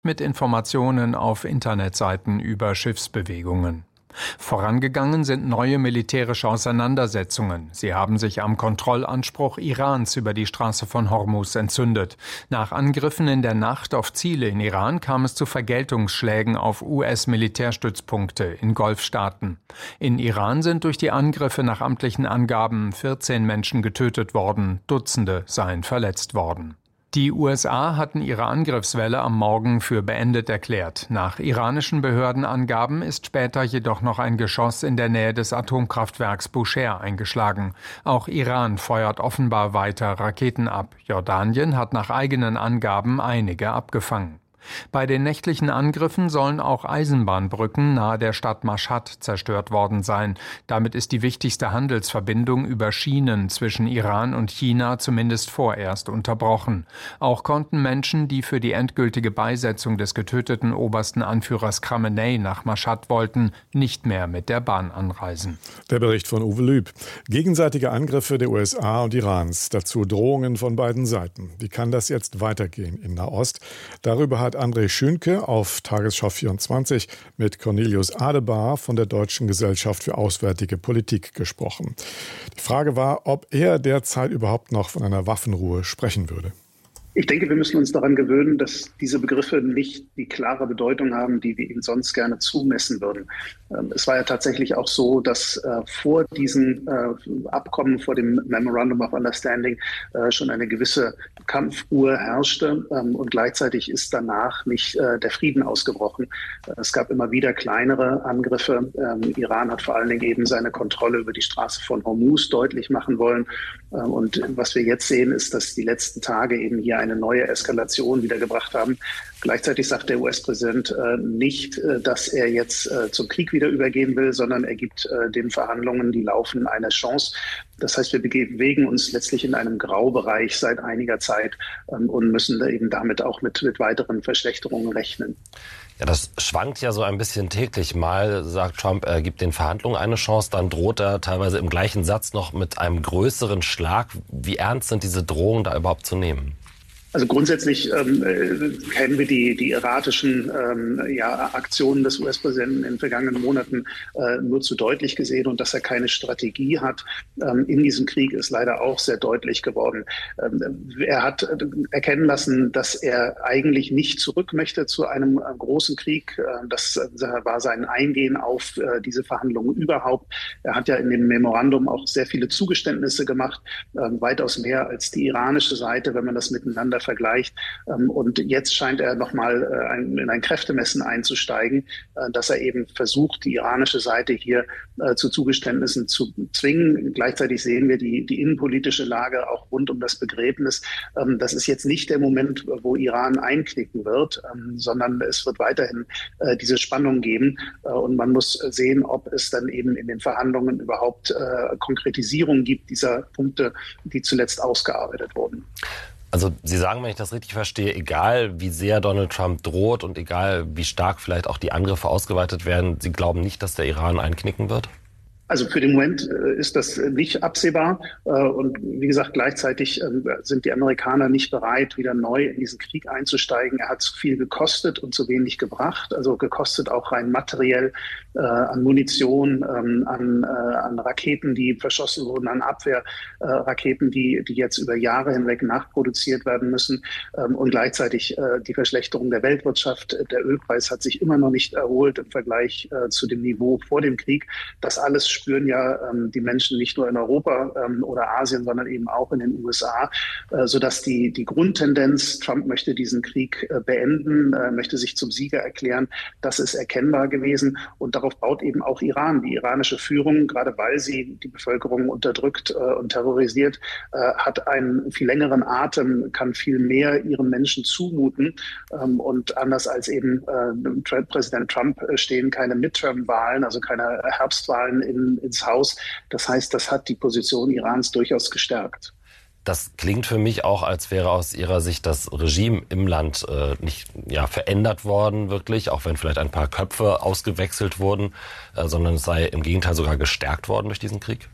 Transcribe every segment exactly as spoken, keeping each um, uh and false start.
mit Informationen auf Internetseiten über Schiffsbewegungen. Vorangegangen sind neue militärische Auseinandersetzungen. Sie haben sich am Kontrollanspruch Irans über die Straße von Hormuz entzündet. Nach Angriffen in der Nacht auf Ziele in Iran kam es zu Vergeltungsschlägen auf U S-Militärstützpunkte in Golfstaaten. In Iran sind durch die Angriffe nach amtlichen Angaben vierzehn Menschen getötet worden, Dutzende seien verletzt worden. Die U S A hatten ihre Angriffswelle am Morgen für beendet erklärt. Nach iranischen Behördenangaben ist später jedoch noch ein Geschoss in der Nähe des Atomkraftwerks Bushehr eingeschlagen. Auch Iran feuert offenbar weiter Raketen ab. Jordanien hat nach eigenen Angaben einige abgefangen. Bei den nächtlichen Angriffen sollen auch Eisenbahnbrücken nahe der Stadt Mashhad zerstört worden sein. Damit ist die wichtigste Handelsverbindung über Schienen zwischen Iran und China zumindest vorerst unterbrochen. Auch konnten Menschen, die für die endgültige Beisetzung des getöteten obersten Anführers Khamenei nach Mashhad wollten, nicht mehr mit der Bahn anreisen. Der Bericht von Uwe Lüb. Gegenseitige Angriffe der U S A und Irans, dazu Drohungen von beiden Seiten. Wie kann das jetzt weitergehen in Nahost? Darüber hat André Schünke auf Tagesschau vierundzwanzig mit Cornelius Adebar von der Deutschen Gesellschaft für Auswärtige Politik gesprochen. Die Frage war, ob er derzeit überhaupt noch von einer Waffenruhe sprechen würde. Ich denke, wir müssen uns daran gewöhnen, dass diese Begriffe nicht die klare Bedeutung haben, die wir ihnen sonst gerne zumessen würden. Es war ja tatsächlich auch so, dass äh, vor diesem äh, Abkommen, vor dem Memorandum of Understanding äh, schon eine gewisse Kampfruhe herrschte ähm, und gleichzeitig ist danach nicht äh, der Frieden ausgebrochen. Es gab immer wieder kleinere Angriffe. Ähm, Iran hat vor allen Dingen eben seine Kontrolle über die Straße von Hormuz deutlich machen wollen. Ähm, und was wir jetzt sehen, ist, dass die letzten Tage eben hier eine neue Eskalation wiedergebracht haben. Gleichzeitig sagt der U S-Präsident äh, nicht, äh, dass er jetzt äh, zum Krieg wieder übergehen will, sondern er gibt äh, den Verhandlungen, die laufen, eine Chance. Das heißt, wir bewegen uns letztlich in einem Graubereich seit einiger Zeit ähm, und müssen da eben damit auch mit, mit weiteren Verschlechterungen rechnen. Ja, das schwankt ja so ein bisschen täglich. Mal sagt Trump, er gibt den Verhandlungen eine Chance, dann droht er teilweise im gleichen Satz noch mit einem größeren Schlag. Wie ernst sind diese Drohungen da überhaupt zu nehmen? Also grundsätzlich ähm, kennen wir die, die erratischen ähm, ja, Aktionen des U S-Präsidenten in den vergangenen Monaten äh, nur zu deutlich gesehen. Und dass er keine Strategie hat ähm, in diesem Krieg, ist leider auch sehr deutlich geworden. Ähm, er hat erkennen lassen, dass er eigentlich nicht zurück möchte zu einem äh, großen Krieg. Äh, das äh, war sein Eingehen auf äh, diese Verhandlungen überhaupt. Er hat ja in dem Memorandum auch sehr viele Zugeständnisse gemacht, äh, weitaus mehr als die iranische Seite, wenn man das miteinander vergleicht. Und jetzt scheint er nochmal in ein Kräftemessen einzusteigen, dass er eben versucht, die iranische Seite hier zu Zugeständnissen zu zwingen. Gleichzeitig sehen wir die, die innenpolitische Lage auch rund um das Begräbnis. Das ist jetzt nicht der Moment, wo Iran einknicken wird, sondern es wird weiterhin diese Spannung geben. Und man muss sehen, ob es dann eben in den Verhandlungen überhaupt Konkretisierung gibt dieser Punkte, die zuletzt ausgearbeitet wurden. Also Sie sagen, wenn ich das richtig verstehe, egal wie sehr Donald Trump droht und egal wie stark vielleicht auch die Angriffe ausgeweitet werden, Sie glauben nicht, dass der Iran einknicken wird? Also für den Moment ist das nicht absehbar. Und wie gesagt, gleichzeitig sind die Amerikaner nicht bereit, wieder neu in diesen Krieg einzusteigen. Er hat zu viel gekostet und zu wenig gebracht. Also gekostet auch rein materiell äh, an Munition, ähm, an, äh, an Raketen, die verschossen wurden, an Abwehrraketen, äh, die, die jetzt über Jahre hinweg nachproduziert werden müssen. Ähm, und gleichzeitig äh, die Verschlechterung der Weltwirtschaft. Der Ölpreis hat sich immer noch nicht erholt im Vergleich äh, zu dem Niveau vor dem Krieg. Das alles spüren ja ähm, die Menschen nicht nur in Europa ähm, oder Asien, sondern eben auch in den U S A, äh, sodass die, die Grundtendenz, Trump möchte diesen Krieg äh, beenden, äh, möchte sich zum Sieger erklären, das ist erkennbar gewesen. Und darauf baut eben auch Iran. Die iranische Führung, gerade weil sie die Bevölkerung unterdrückt äh, und terrorisiert, äh, hat einen viel längeren Atem, kann viel mehr ihren Menschen zumuten. Ähm, und anders als eben äh, Präsident Trump äh, stehen keine Midterm-Wahlen, also keine Herbstwahlen in ins Haus. Das heißt, das hat die Position Irans durchaus gestärkt. Das klingt für mich auch, als wäre aus Ihrer Sicht das Regime im Land äh, nicht ja, verändert worden, wirklich, auch wenn vielleicht ein paar Köpfe ausgewechselt wurden, äh, sondern es sei im Gegenteil sogar gestärkt worden durch diesen Krieg.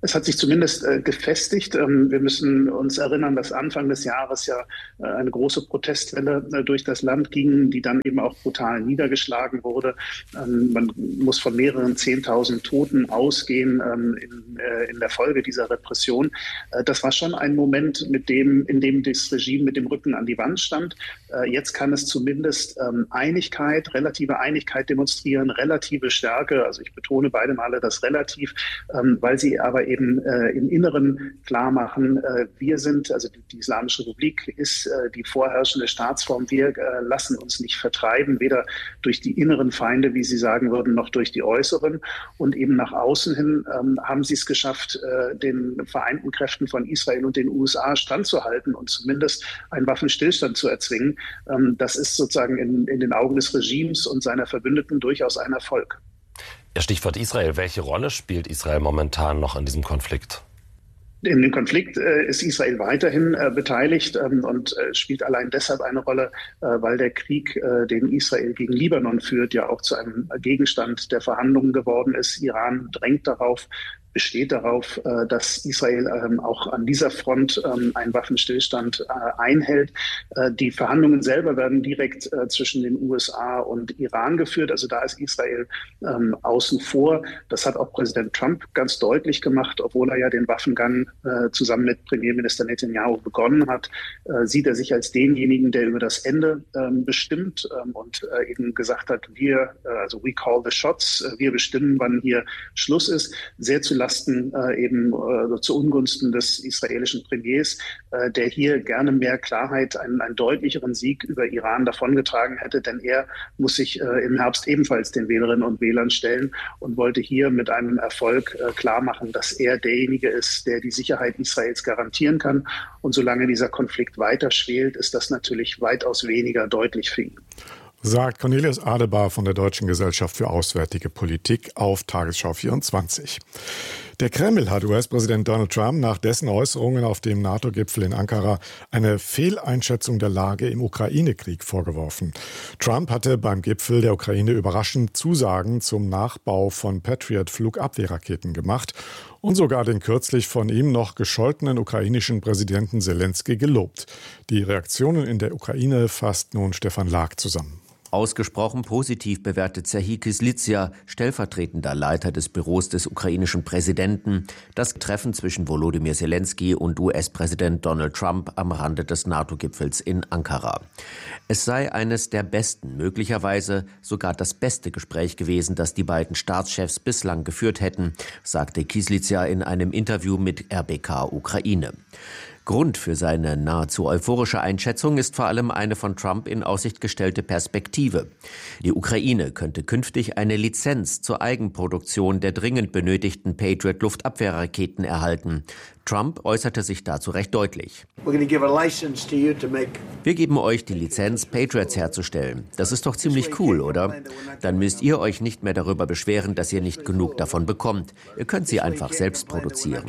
Es hat sich zumindest äh, gefestigt. Ähm, wir müssen uns erinnern, dass Anfang des Jahres ja äh, eine große Protestwelle äh, durch das Land ging, die dann eben auch brutal niedergeschlagen wurde. Ähm, man muss von mehreren Zehntausend Toten ausgehen ähm, in, äh, in der Folge dieser Repression. Äh, das war schon ein Moment, mit dem, in dem das Regime mit dem Rücken an die Wand stand. Äh, jetzt kann es zumindest ähm, Einigkeit, relative Einigkeit demonstrieren, relative Stärke. Also ich betone beide Male das relativ, ähm, weil sie aber eben eben äh, im Inneren klar machen, äh, wir sind, also die, die Islamische Republik ist äh, die vorherrschende Staatsform. Wir äh, lassen uns nicht vertreiben, weder durch die inneren Feinde, wie Sie sagen würden, noch durch die äußeren. Und eben nach außen hin ähm, haben sie es geschafft, äh, den vereinten Kräften von Israel und den U S A standzuhalten und zumindest einen Waffenstillstand zu erzwingen. Ähm, das ist sozusagen in, in den Augen des Regimes und seiner Verbündeten durchaus ein Erfolg. Ja, Stichwort Israel. Welche Rolle spielt Israel momentan noch in diesem Konflikt? In dem Konflikt äh, ist Israel weiterhin äh, beteiligt ähm, und äh, spielt allein deshalb eine Rolle, äh, weil der Krieg, äh, den Israel gegen Libanon führt, ja auch zu einem Gegenstand der Verhandlungen geworden ist. Iran drängt darauf, besteht darauf, dass Israel auch an dieser Front einen Waffenstillstand einhält. Die Verhandlungen selber werden direkt zwischen den U S A und Iran geführt. Also da ist Israel außen vor. Das hat auch Präsident Trump ganz deutlich gemacht, obwohl er ja den Waffengang zusammen mit Premierminister Netanyahu begonnen hat, sieht er sich als denjenigen, der über das Ende bestimmt und eben gesagt hat, wir, also we call the shots, wir bestimmen, wann hier Schluss ist, sehr zu Lasten äh, eben äh, zu Ungunsten des israelischen Premiers, äh, der hier gerne mehr Klarheit, einen, einen deutlicheren Sieg über Iran davongetragen hätte, denn er muss sich äh, im Herbst ebenfalls den Wählerinnen und Wählern stellen und wollte hier mit einem Erfolg äh, klar machen, dass er derjenige ist, der die Sicherheit Israels garantieren kann. Und solange dieser Konflikt weiter schwelt, ist das natürlich weitaus weniger deutlich für ihn. Sagt Cornelius Adebar von der Deutschen Gesellschaft für Auswärtige Politik auf Tagesschau vierundzwanzig. Der Kreml hat U S-Präsident Donald Trump nach dessen Äußerungen auf dem NATO-Gipfel in Ankara eine Fehleinschätzung der Lage im Ukraine-Krieg vorgeworfen. Trump hatte beim Gipfel der Ukraine überraschend Zusagen zum Nachbau von Patriot-Flugabwehrraketen gemacht und sogar den kürzlich von ihm noch gescholtenen ukrainischen Präsidenten Selenskyj gelobt. Die Reaktionen in der Ukraine fasst nun Stefan Lag zusammen. Ausgesprochen positiv bewertet Serhij Kyslytsja, stellvertretender Leiter des Büros des ukrainischen Präsidenten, das Treffen zwischen Volodymyr Selenskyj und U S-Präsident Donald Trump am Rande des NATO-Gipfels in Ankara. Es sei eines der besten, möglicherweise sogar das beste Gespräch gewesen, das die beiden Staatschefs bislang geführt hätten, sagte Kyslytsja in einem Interview mit R B K Ukraine. Grund für seine nahezu euphorische Einschätzung ist vor allem eine von Trump in Aussicht gestellte Perspektive. Die Ukraine könnte künftig eine Lizenz zur Eigenproduktion der dringend benötigten Patriot-Luftabwehrraketen erhalten. Trump äußerte sich dazu recht deutlich. Wir geben euch die Lizenz, Patriots herzustellen. Das ist doch ziemlich cool, oder? Dann müsst ihr euch nicht mehr darüber beschweren, dass ihr nicht genug davon bekommt. Ihr könnt sie einfach selbst produzieren.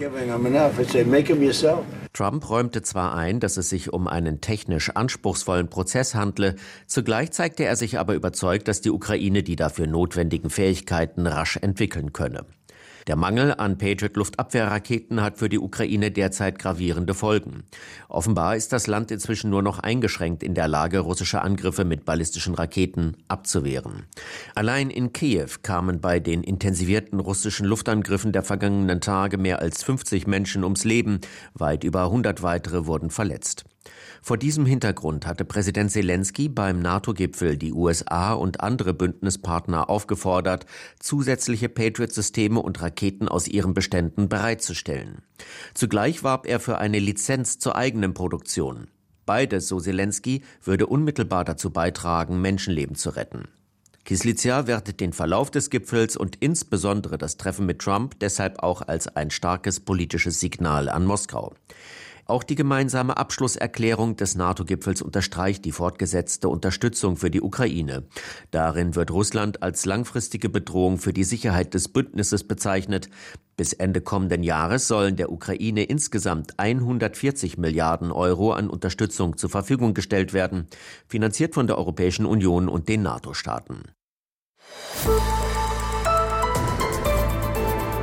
Trump räumte zwar ein, dass es sich um einen technisch anspruchsvollen Prozess handle, zugleich zeigte er sich aber überzeugt, dass die Ukraine die dafür notwendigen Fähigkeiten rasch entwickeln könne. Der Mangel an Patriot-Luftabwehrraketen hat für die Ukraine derzeit gravierende Folgen. Offenbar ist das Land inzwischen nur noch eingeschränkt in der Lage, russische Angriffe mit ballistischen Raketen abzuwehren. Allein in Kiew kamen bei den intensivierten russischen Luftangriffen der vergangenen Tage mehr als fünfzig Menschen ums Leben, weit über hundert weitere wurden verletzt. Vor diesem Hintergrund hatte Präsident Selenskyj beim NATO-Gipfel die U S A und andere Bündnispartner aufgefordert, zusätzliche Patriot-Systeme und Raketen aus ihren Beständen bereitzustellen. Zugleich warb er für eine Lizenz zur eigenen Produktion. Beides, so Selenskyj, würde unmittelbar dazu beitragen, Menschenleben zu retten. Kyslytsja wertet den Verlauf des Gipfels und insbesondere das Treffen mit Trump deshalb auch als ein starkes politisches Signal an Moskau. Auch die gemeinsame Abschlusserklärung des NATO-Gipfels unterstreicht die fortgesetzte Unterstützung für die Ukraine. Darin wird Russland als langfristige Bedrohung für die Sicherheit des Bündnisses bezeichnet. Bis Ende kommenden Jahres sollen der Ukraine insgesamt hundertvierzig Milliarden Euro an Unterstützung zur Verfügung gestellt werden, finanziert von der Europäischen Union und den NATO-Staaten.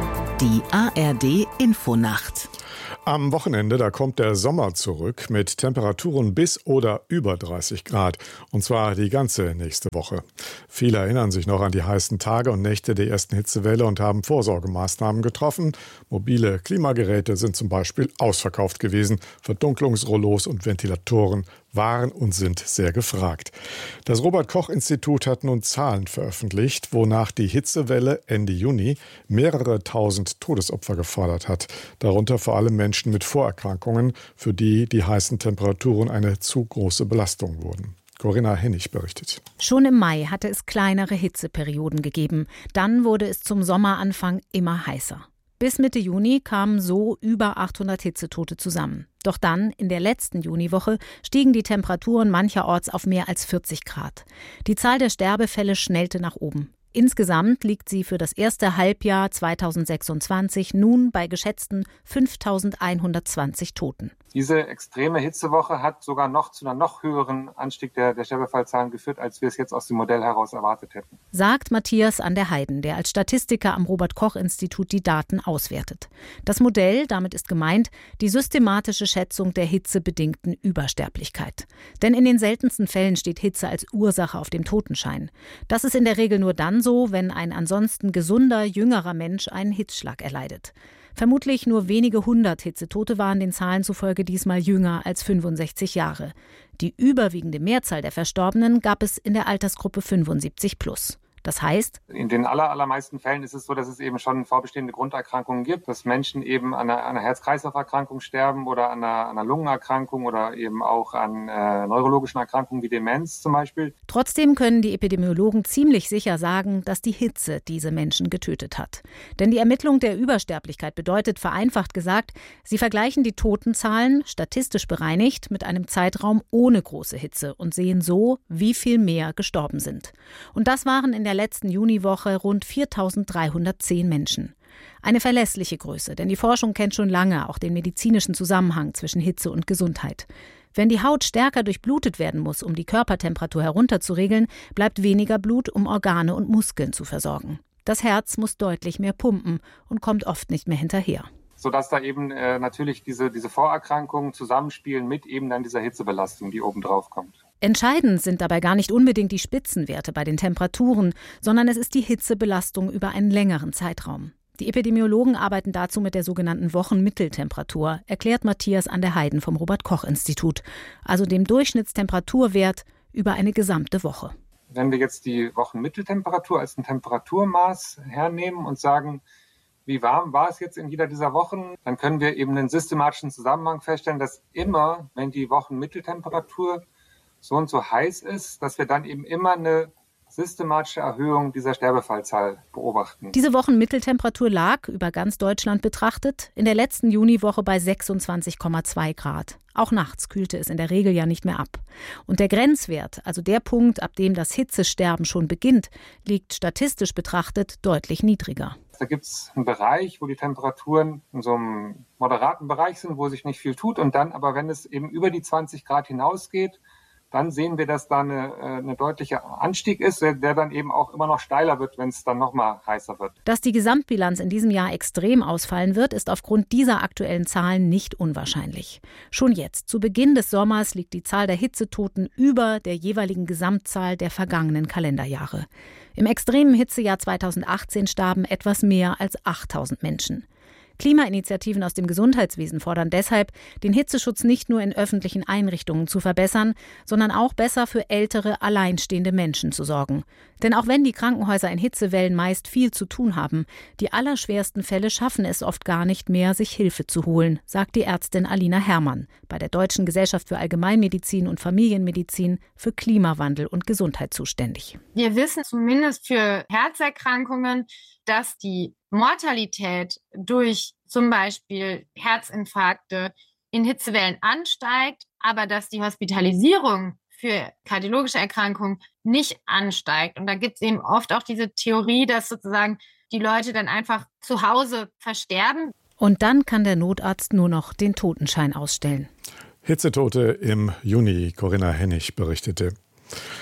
Die A R D-Infonacht. Am Wochenende, da kommt der Sommer zurück mit Temperaturen bis oder über dreißig Grad. Und zwar die ganze nächste Woche. Viele erinnern sich noch an die heißen Tage und Nächte der ersten Hitzewelle und haben Vorsorgemaßnahmen getroffen. Mobile Klimageräte sind zum Beispiel ausverkauft gewesen. Verdunklungsrollos und Ventilatoren waren und sind sehr gefragt. Das Robert-Koch-Institut hat nun Zahlen veröffentlicht, wonach die Hitzewelle Ende Juni mehrere tausend Todesopfer gefordert hat. Darunter vor allem Menschen mit Vorerkrankungen, für die die heißen Temperaturen eine zu große Belastung wurden. Corinna Hennig berichtet. Schon im Mai hatte es kleinere Hitzeperioden gegeben. Dann wurde es zum Sommeranfang immer heißer. Bis Mitte Juni kamen so über achthundert Hitzetote zusammen. Doch dann, in der letzten Juniwoche, stiegen die Temperaturen mancherorts auf mehr als vierzig Grad. Die Zahl der Sterbefälle schnellte nach oben. Insgesamt liegt sie für das erste Halbjahr zweitausendsechsundzwanzig nun bei geschätzten fünftausendeinhundertzwanzig Toten. Diese extreme Hitzewoche hat sogar noch zu einem noch höheren Anstieg der, der Sterbefallzahlen geführt, als wir es jetzt aus dem Modell heraus erwartet hätten. Sagt Matthias an der Heiden, der als Statistiker am Robert-Koch-Institut die Daten auswertet. Das Modell, damit ist gemeint, die systematische Schätzung der hitzebedingten Übersterblichkeit. Denn in den seltensten Fällen steht Hitze als Ursache auf dem Totenschein. Das ist in der Regel nur dann so, wenn ein ansonsten gesunder, jüngerer Mensch einen Hitzschlag erleidet. Vermutlich nur wenige hundert Hitzetote waren den Zahlen zufolge diesmal jünger als fünfundsechzig Jahre. Die überwiegende Mehrzahl der Verstorbenen gab es in der Altersgruppe fünfundsiebzig plus. Das heißt, in den aller, allermeisten Fällen ist es so, dass es eben schon vorbestehende Grunderkrankungen gibt, dass Menschen eben an einer, einer Herz-Kreislauf-Erkrankung sterben oder an einer, einer Lungenerkrankung oder eben auch an äh, neurologischen Erkrankungen wie Demenz zum Beispiel. Trotzdem können die Epidemiologen ziemlich sicher sagen, dass die Hitze diese Menschen getötet hat. Denn die Ermittlung der Übersterblichkeit bedeutet, vereinfacht gesagt, sie vergleichen die Totenzahlen, statistisch bereinigt, mit einem Zeitraum ohne große Hitze und sehen so, wie viel mehr gestorben sind. Und das waren in der letzten Juniwoche rund viertausenddreihundertzehn Menschen. Eine verlässliche Größe, denn die Forschung kennt schon lange auch den medizinischen Zusammenhang zwischen Hitze und Gesundheit. Wenn die Haut stärker durchblutet werden muss, um die Körpertemperatur herunterzuregeln, bleibt weniger Blut, um Organe und Muskeln zu versorgen. Das Herz muss deutlich mehr pumpen und kommt oft nicht mehr hinterher. Sodass da eben äh, natürlich diese, diese Vorerkrankungen zusammenspielen mit eben dann dieser Hitzebelastung, die oben drauf kommt. Entscheidend sind dabei gar nicht unbedingt die Spitzenwerte bei den Temperaturen, sondern es ist die Hitzebelastung über einen längeren Zeitraum. Die Epidemiologen arbeiten dazu mit der sogenannten Wochenmitteltemperatur, erklärt Matthias an der Heiden vom Robert-Koch-Institut, also dem Durchschnittstemperaturwert über eine gesamte Woche. Wenn wir jetzt die Wochenmitteltemperatur als ein Temperaturmaß hernehmen und sagen, wie warm war es jetzt in jeder dieser Wochen, dann können wir eben einen systematischen Zusammenhang feststellen, dass immer, wenn die Wochenmitteltemperatur so und so heiß ist, dass wir dann eben immer eine systematische Erhöhung dieser Sterbefallzahl beobachten. Diese Wochenmitteltemperatur lag, über ganz Deutschland betrachtet, in der letzten Juniwoche bei sechsundzwanzig Komma zwei Grad. Auch nachts kühlte es in der Regel ja nicht mehr ab. Und der Grenzwert, also der Punkt, ab dem das Hitzesterben schon beginnt, liegt statistisch betrachtet deutlich niedriger. Da gibt es einen Bereich, wo die Temperaturen in so einem moderaten Bereich sind, wo sich nicht viel tut. Und dann aber, wenn es eben über die zwanzig Grad hinausgeht, dann sehen wir, dass da eine, eine deutliche Anstieg ist, der dann eben auch immer noch steiler wird, wenn es dann noch mal heißer wird. Dass die Gesamtbilanz in diesem Jahr extrem ausfallen wird, ist aufgrund dieser aktuellen Zahlen nicht unwahrscheinlich. Schon jetzt, zu Beginn des Sommers, liegt die Zahl der Hitzetoten über der jeweiligen Gesamtzahl der vergangenen Kalenderjahre. Im extremen Hitzejahr zweitausendachtzehn starben etwas mehr als achttausend Menschen. Klimainitiativen aus dem Gesundheitswesen fordern deshalb, den Hitzeschutz nicht nur in öffentlichen Einrichtungen zu verbessern, sondern auch besser für ältere, alleinstehende Menschen zu sorgen. Denn auch wenn die Krankenhäuser in Hitzewellen meist viel zu tun haben, die allerschwersten Fälle schaffen es oft gar nicht mehr, sich Hilfe zu holen, sagt die Ärztin Alina Herrmann bei der Deutschen Gesellschaft für Allgemeinmedizin und Familienmedizin für Klimawandel und Gesundheit zuständig. Wir wissen zumindest für Herzerkrankungen, dass die Mortalität durch zum Beispiel Herzinfarkte in Hitzewellen ansteigt, aber dass die Hospitalisierung für kardiologische Erkrankungen nicht ansteigt. Und da gibt es eben oft auch diese Theorie, dass sozusagen die Leute dann einfach zu Hause versterben. Und dann kann der Notarzt nur noch den Totenschein ausstellen. Hitzetote im Juni, Corinna Hennig berichtete.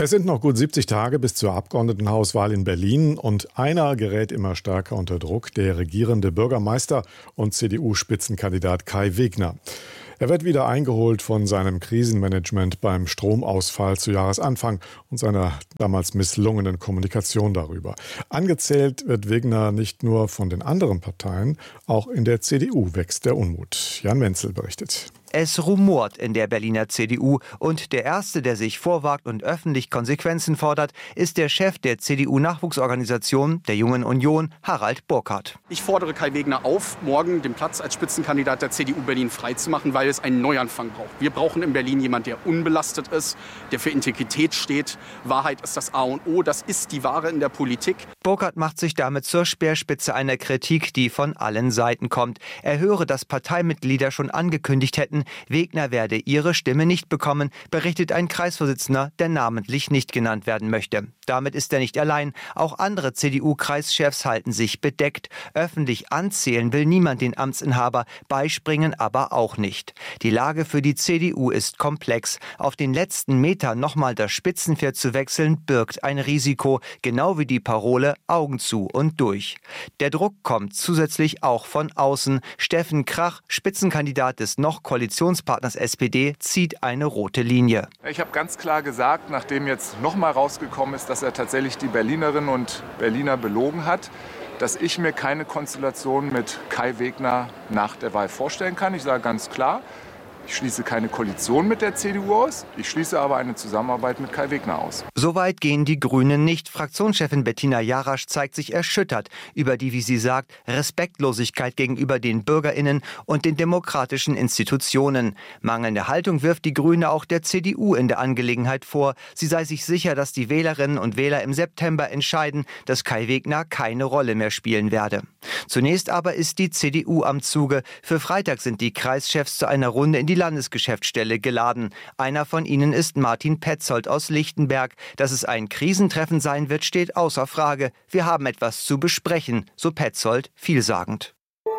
Es sind noch gut siebzig Tage bis zur Abgeordnetenhauswahl in Berlin und einer gerät immer stärker unter Druck, der regierende Bürgermeister und C D U-Spitzenkandidat Kai Wegner. Er wird wieder eingeholt von seinem Krisenmanagement beim Stromausfall zu Jahresanfang und seiner damals misslungenen Kommunikation darüber. Angezählt wird Wegner nicht nur von den anderen Parteien, auch in der C D U wächst der Unmut. Jan Menzel berichtet. Es rumort in der Berliner C D U und der Erste, der sich vorwagt und öffentlich Konsequenzen fordert, ist der Chef der C D U-Nachwuchsorganisation, der Jungen Union, Harald Burkhardt. Ich fordere Kai Wegner auf, morgen den Platz als Spitzenkandidat der C D U Berlin freizumachen, weil es einen Neuanfang braucht. Wir brauchen in Berlin jemanden, der unbelastet ist, der für Integrität steht. Wahrheit ist das A und O, das ist die Wahre in der Politik. Burkhardt macht sich damit zur Speerspitze einer Kritik, die von allen Seiten kommt. Er höre, dass Parteimitglieder schon angekündigt hätten, Wegner werde ihre Stimme nicht bekommen, berichtet ein Kreisvorsitzender, der namentlich nicht genannt werden möchte. Damit ist er nicht allein. Auch andere C D U-Kreischefs halten sich bedeckt. Öffentlich anzählen will niemand den Amtsinhaber, beispringen aber auch nicht. Die Lage für die C D U ist komplex. Auf den letzten Metern nochmal das Spitzenpferd zu wechseln, birgt ein Risiko, genau wie die Parole Augen zu und durch. Der Druck kommt zusätzlich auch von außen. Steffen Krach, Spitzenkandidat des noch Koalitionspartners S P D, zieht eine rote Linie. Ich habe ganz klar gesagt, nachdem jetzt nochmal rausgekommen ist, dass er tatsächlich die Berlinerinnen und Berliner belogen hat, dass ich mir keine Konstellation mit Kai Wegner nach der Wahl vorstellen kann. Ich sage ganz klar, ich schließe keine Koalition mit der C D U aus, ich schließe aber eine Zusammenarbeit mit Kai Wegner aus. Soweit gehen die Grünen nicht. Fraktionschefin Bettina Jarasch zeigt sich erschüttert über die, wie sie sagt, Respektlosigkeit gegenüber den BürgerInnen und den demokratischen Institutionen. Mangelnde Haltung wirft die Grüne auch der C D U in der Angelegenheit vor. Sie sei sich sicher, dass die Wählerinnen und Wähler im September entscheiden, dass Kai Wegner keine Rolle mehr spielen werde. Zunächst aber ist die C D U am Zuge. Für Freitag sind die Kreischefs zu einer Runde in die Landesgeschäftsstelle geladen. Einer von ihnen ist Martin Petzold aus Lichtenberg. Dass es ein Krisentreffen sein wird, steht außer Frage. Wir haben etwas zu besprechen, so Petzold vielsagend.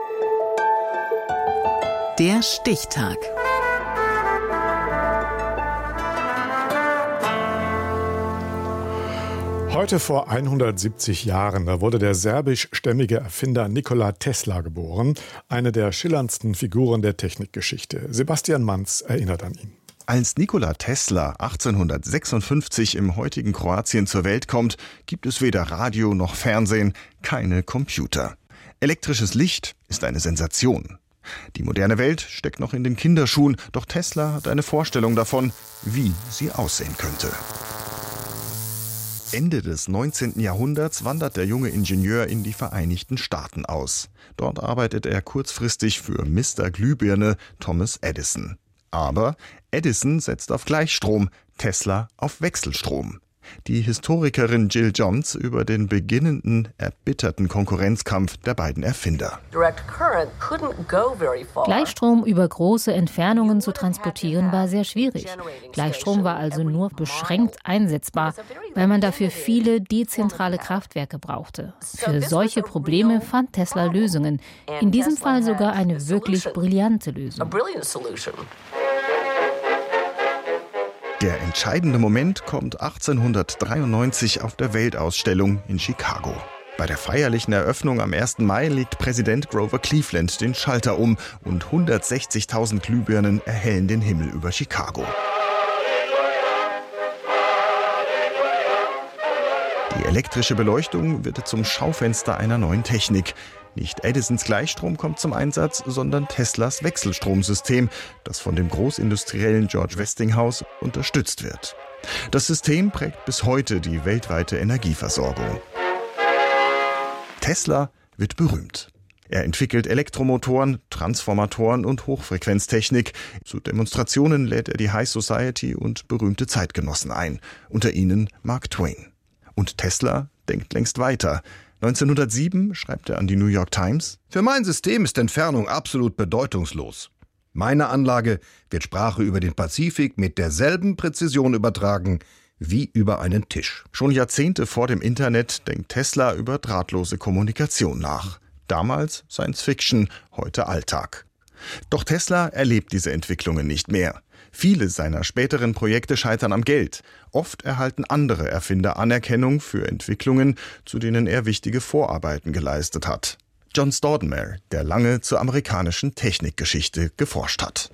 Der Stichtag. Heute vor hundertsiebzig Jahren, da wurde der serbischstämmige Erfinder Nikola Tesla geboren, eine der schillerndsten Figuren der Technikgeschichte. Sebastian Manz erinnert an ihn. Als Nikola Tesla achtzehnhundertsechsundfünfzig im heutigen Kroatien zur Welt kommt, gibt es weder Radio noch Fernsehen, keine Computer. Elektrisches Licht ist eine Sensation. Die moderne Welt steckt noch in den Kinderschuhen, doch Tesla hat eine Vorstellung davon, wie sie aussehen könnte. Ende des neunzehnten Jahrhunderts wandert der junge Ingenieur in die Vereinigten Staaten aus. Dort arbeitet er kurzfristig für Mister Glühbirne Thomas Edison. Aber Edison setzt auf Gleichstrom, Tesla auf Wechselstrom. Die Historikerin Jill Johns über den beginnenden, erbitterten Konkurrenzkampf der beiden Erfinder. Gleichstrom über große Entfernungen zu transportieren war sehr schwierig. Gleichstrom war also nur beschränkt einsetzbar, weil man dafür viele dezentrale Kraftwerke brauchte. Für solche Probleme fand Tesla Lösungen, in diesem Fall sogar eine wirklich brillante Lösung. Der entscheidende Moment kommt achtzehnhundertdreiundneunzig auf der Weltausstellung in Chicago. Bei der feierlichen Eröffnung am ersten Mai legt Präsident Grover Cleveland den Schalter um und hundertsechzigtausend Glühbirnen erhellen den Himmel über Chicago. Die elektrische Beleuchtung wird zum Schaufenster einer neuen Technik. Nicht Edisons Gleichstrom kommt zum Einsatz, sondern Teslas Wechselstromsystem, das von dem Großindustriellen George Westinghouse unterstützt wird. Das System prägt bis heute die weltweite Energieversorgung. Tesla wird berühmt. Er entwickelt Elektromotoren, Transformatoren und Hochfrequenztechnik. Zu Demonstrationen lädt er die High Society und berühmte Zeitgenossen ein, unter ihnen Mark Twain. Und Tesla denkt längst weiter. neunzehnhundertsieben schreibt er an die New York Times: Für mein System ist Entfernung absolut bedeutungslos. Meine Anlage wird Sprache über den Pazifik mit derselben Präzision übertragen wie über einen Tisch. Schon Jahrzehnte vor dem Internet denkt Tesla über drahtlose Kommunikation nach. Damals Science Fiction, heute Alltag. Doch Tesla erlebt diese Entwicklungen nicht mehr. Viele seiner späteren Projekte scheitern am Geld. Oft erhalten andere Erfinder Anerkennung für Entwicklungen, zu denen er wichtige Vorarbeiten geleistet hat. John Staudenmare, der lange zur amerikanischen Technikgeschichte geforscht hat.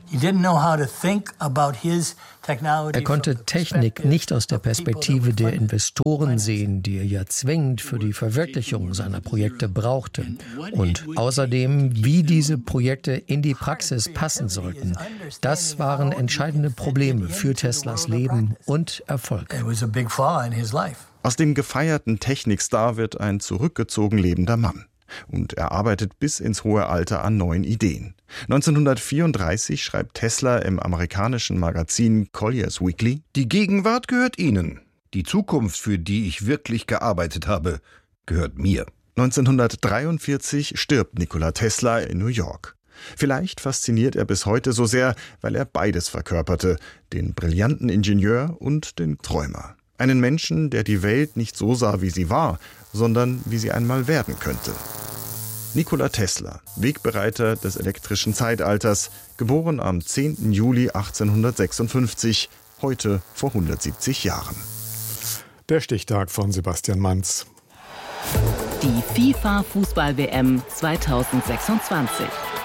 Er konnte Technik nicht aus der Perspektive der Investoren sehen, die er ja zwingend für die Verwirklichung seiner Projekte brauchte. Und außerdem, wie diese Projekte in die Praxis passen sollten. Das waren entscheidende Probleme für Teslas Leben und Erfolg. Aus dem gefeierten Technikstar wird ein zurückgezogen lebender Mann. Und er arbeitet bis ins hohe Alter an neuen Ideen. neunzehnhundertvierunddreißig schreibt Tesla im amerikanischen Magazin Collier's Weekly: Die Gegenwart gehört Ihnen. Die Zukunft, für die ich wirklich gearbeitet habe, gehört mir. neunzehnhundertdreiundvierzig stirbt Nikola Tesla in New York. Vielleicht fasziniert er bis heute so sehr, weil er beides verkörperte: den brillanten Ingenieur und den Träumer. Einen Menschen, der die Welt nicht so sah, wie sie war, sondern wie sie einmal werden könnte. Nikola Tesla, Wegbereiter des elektrischen Zeitalters, geboren am zehnten Juli achtzehnhundertsechsundfünfzig, heute vor hundertsiebzig Jahren. Der Stichtag von Sebastian Manz. Die FIFA-Fußball-W M zweitausendsechsundzwanzig.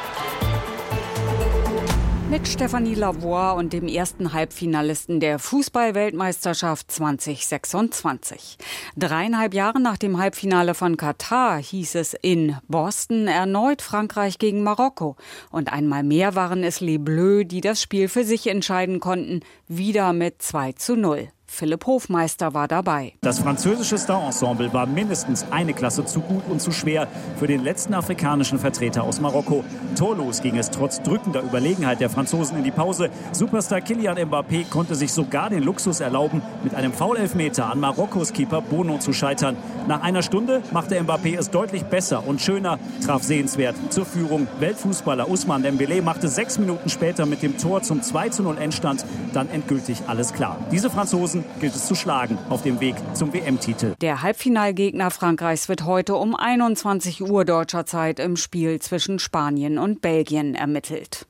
Mit Stefanie Lavoie und dem ersten Halbfinalisten der Fußball-Weltmeisterschaft zweitausendsechsundzwanzig. Dreieinhalb Jahre nach dem Halbfinale von Katar hieß es in Boston erneut Frankreich gegen Marokko. Und einmal mehr waren es Les Bleus, die das Spiel für sich entscheiden konnten, wieder mit zwei zu null. Philipp Hofmeister war dabei. Das französische Star-Ensemble war mindestens eine Klasse zu gut und zu schwer für den letzten afrikanischen Vertreter aus Marokko. Torlos ging es trotz drückender Überlegenheit der Franzosen in die Pause. Superstar Kylian Mbappé konnte sich sogar den Luxus erlauben, mit einem Foul-Elfmeter an Marokkos Keeper Bono zu scheitern. Nach einer Stunde machte Mbappé es deutlich besser und schöner, traf sehenswert zur Führung. Weltfußballer Ousmane Dembélé machte sechs Minuten später mit dem Tor zum zwei zu null Endstand dann endgültig alles klar. Diese Franzosen gilt es zu schlagen auf dem Weg zum W M-Titel. Der Halbfinalgegner Frankreichs wird heute um einundzwanzig Uhr deutscher Zeit im Spiel zwischen Spanien und Belgien ermittelt.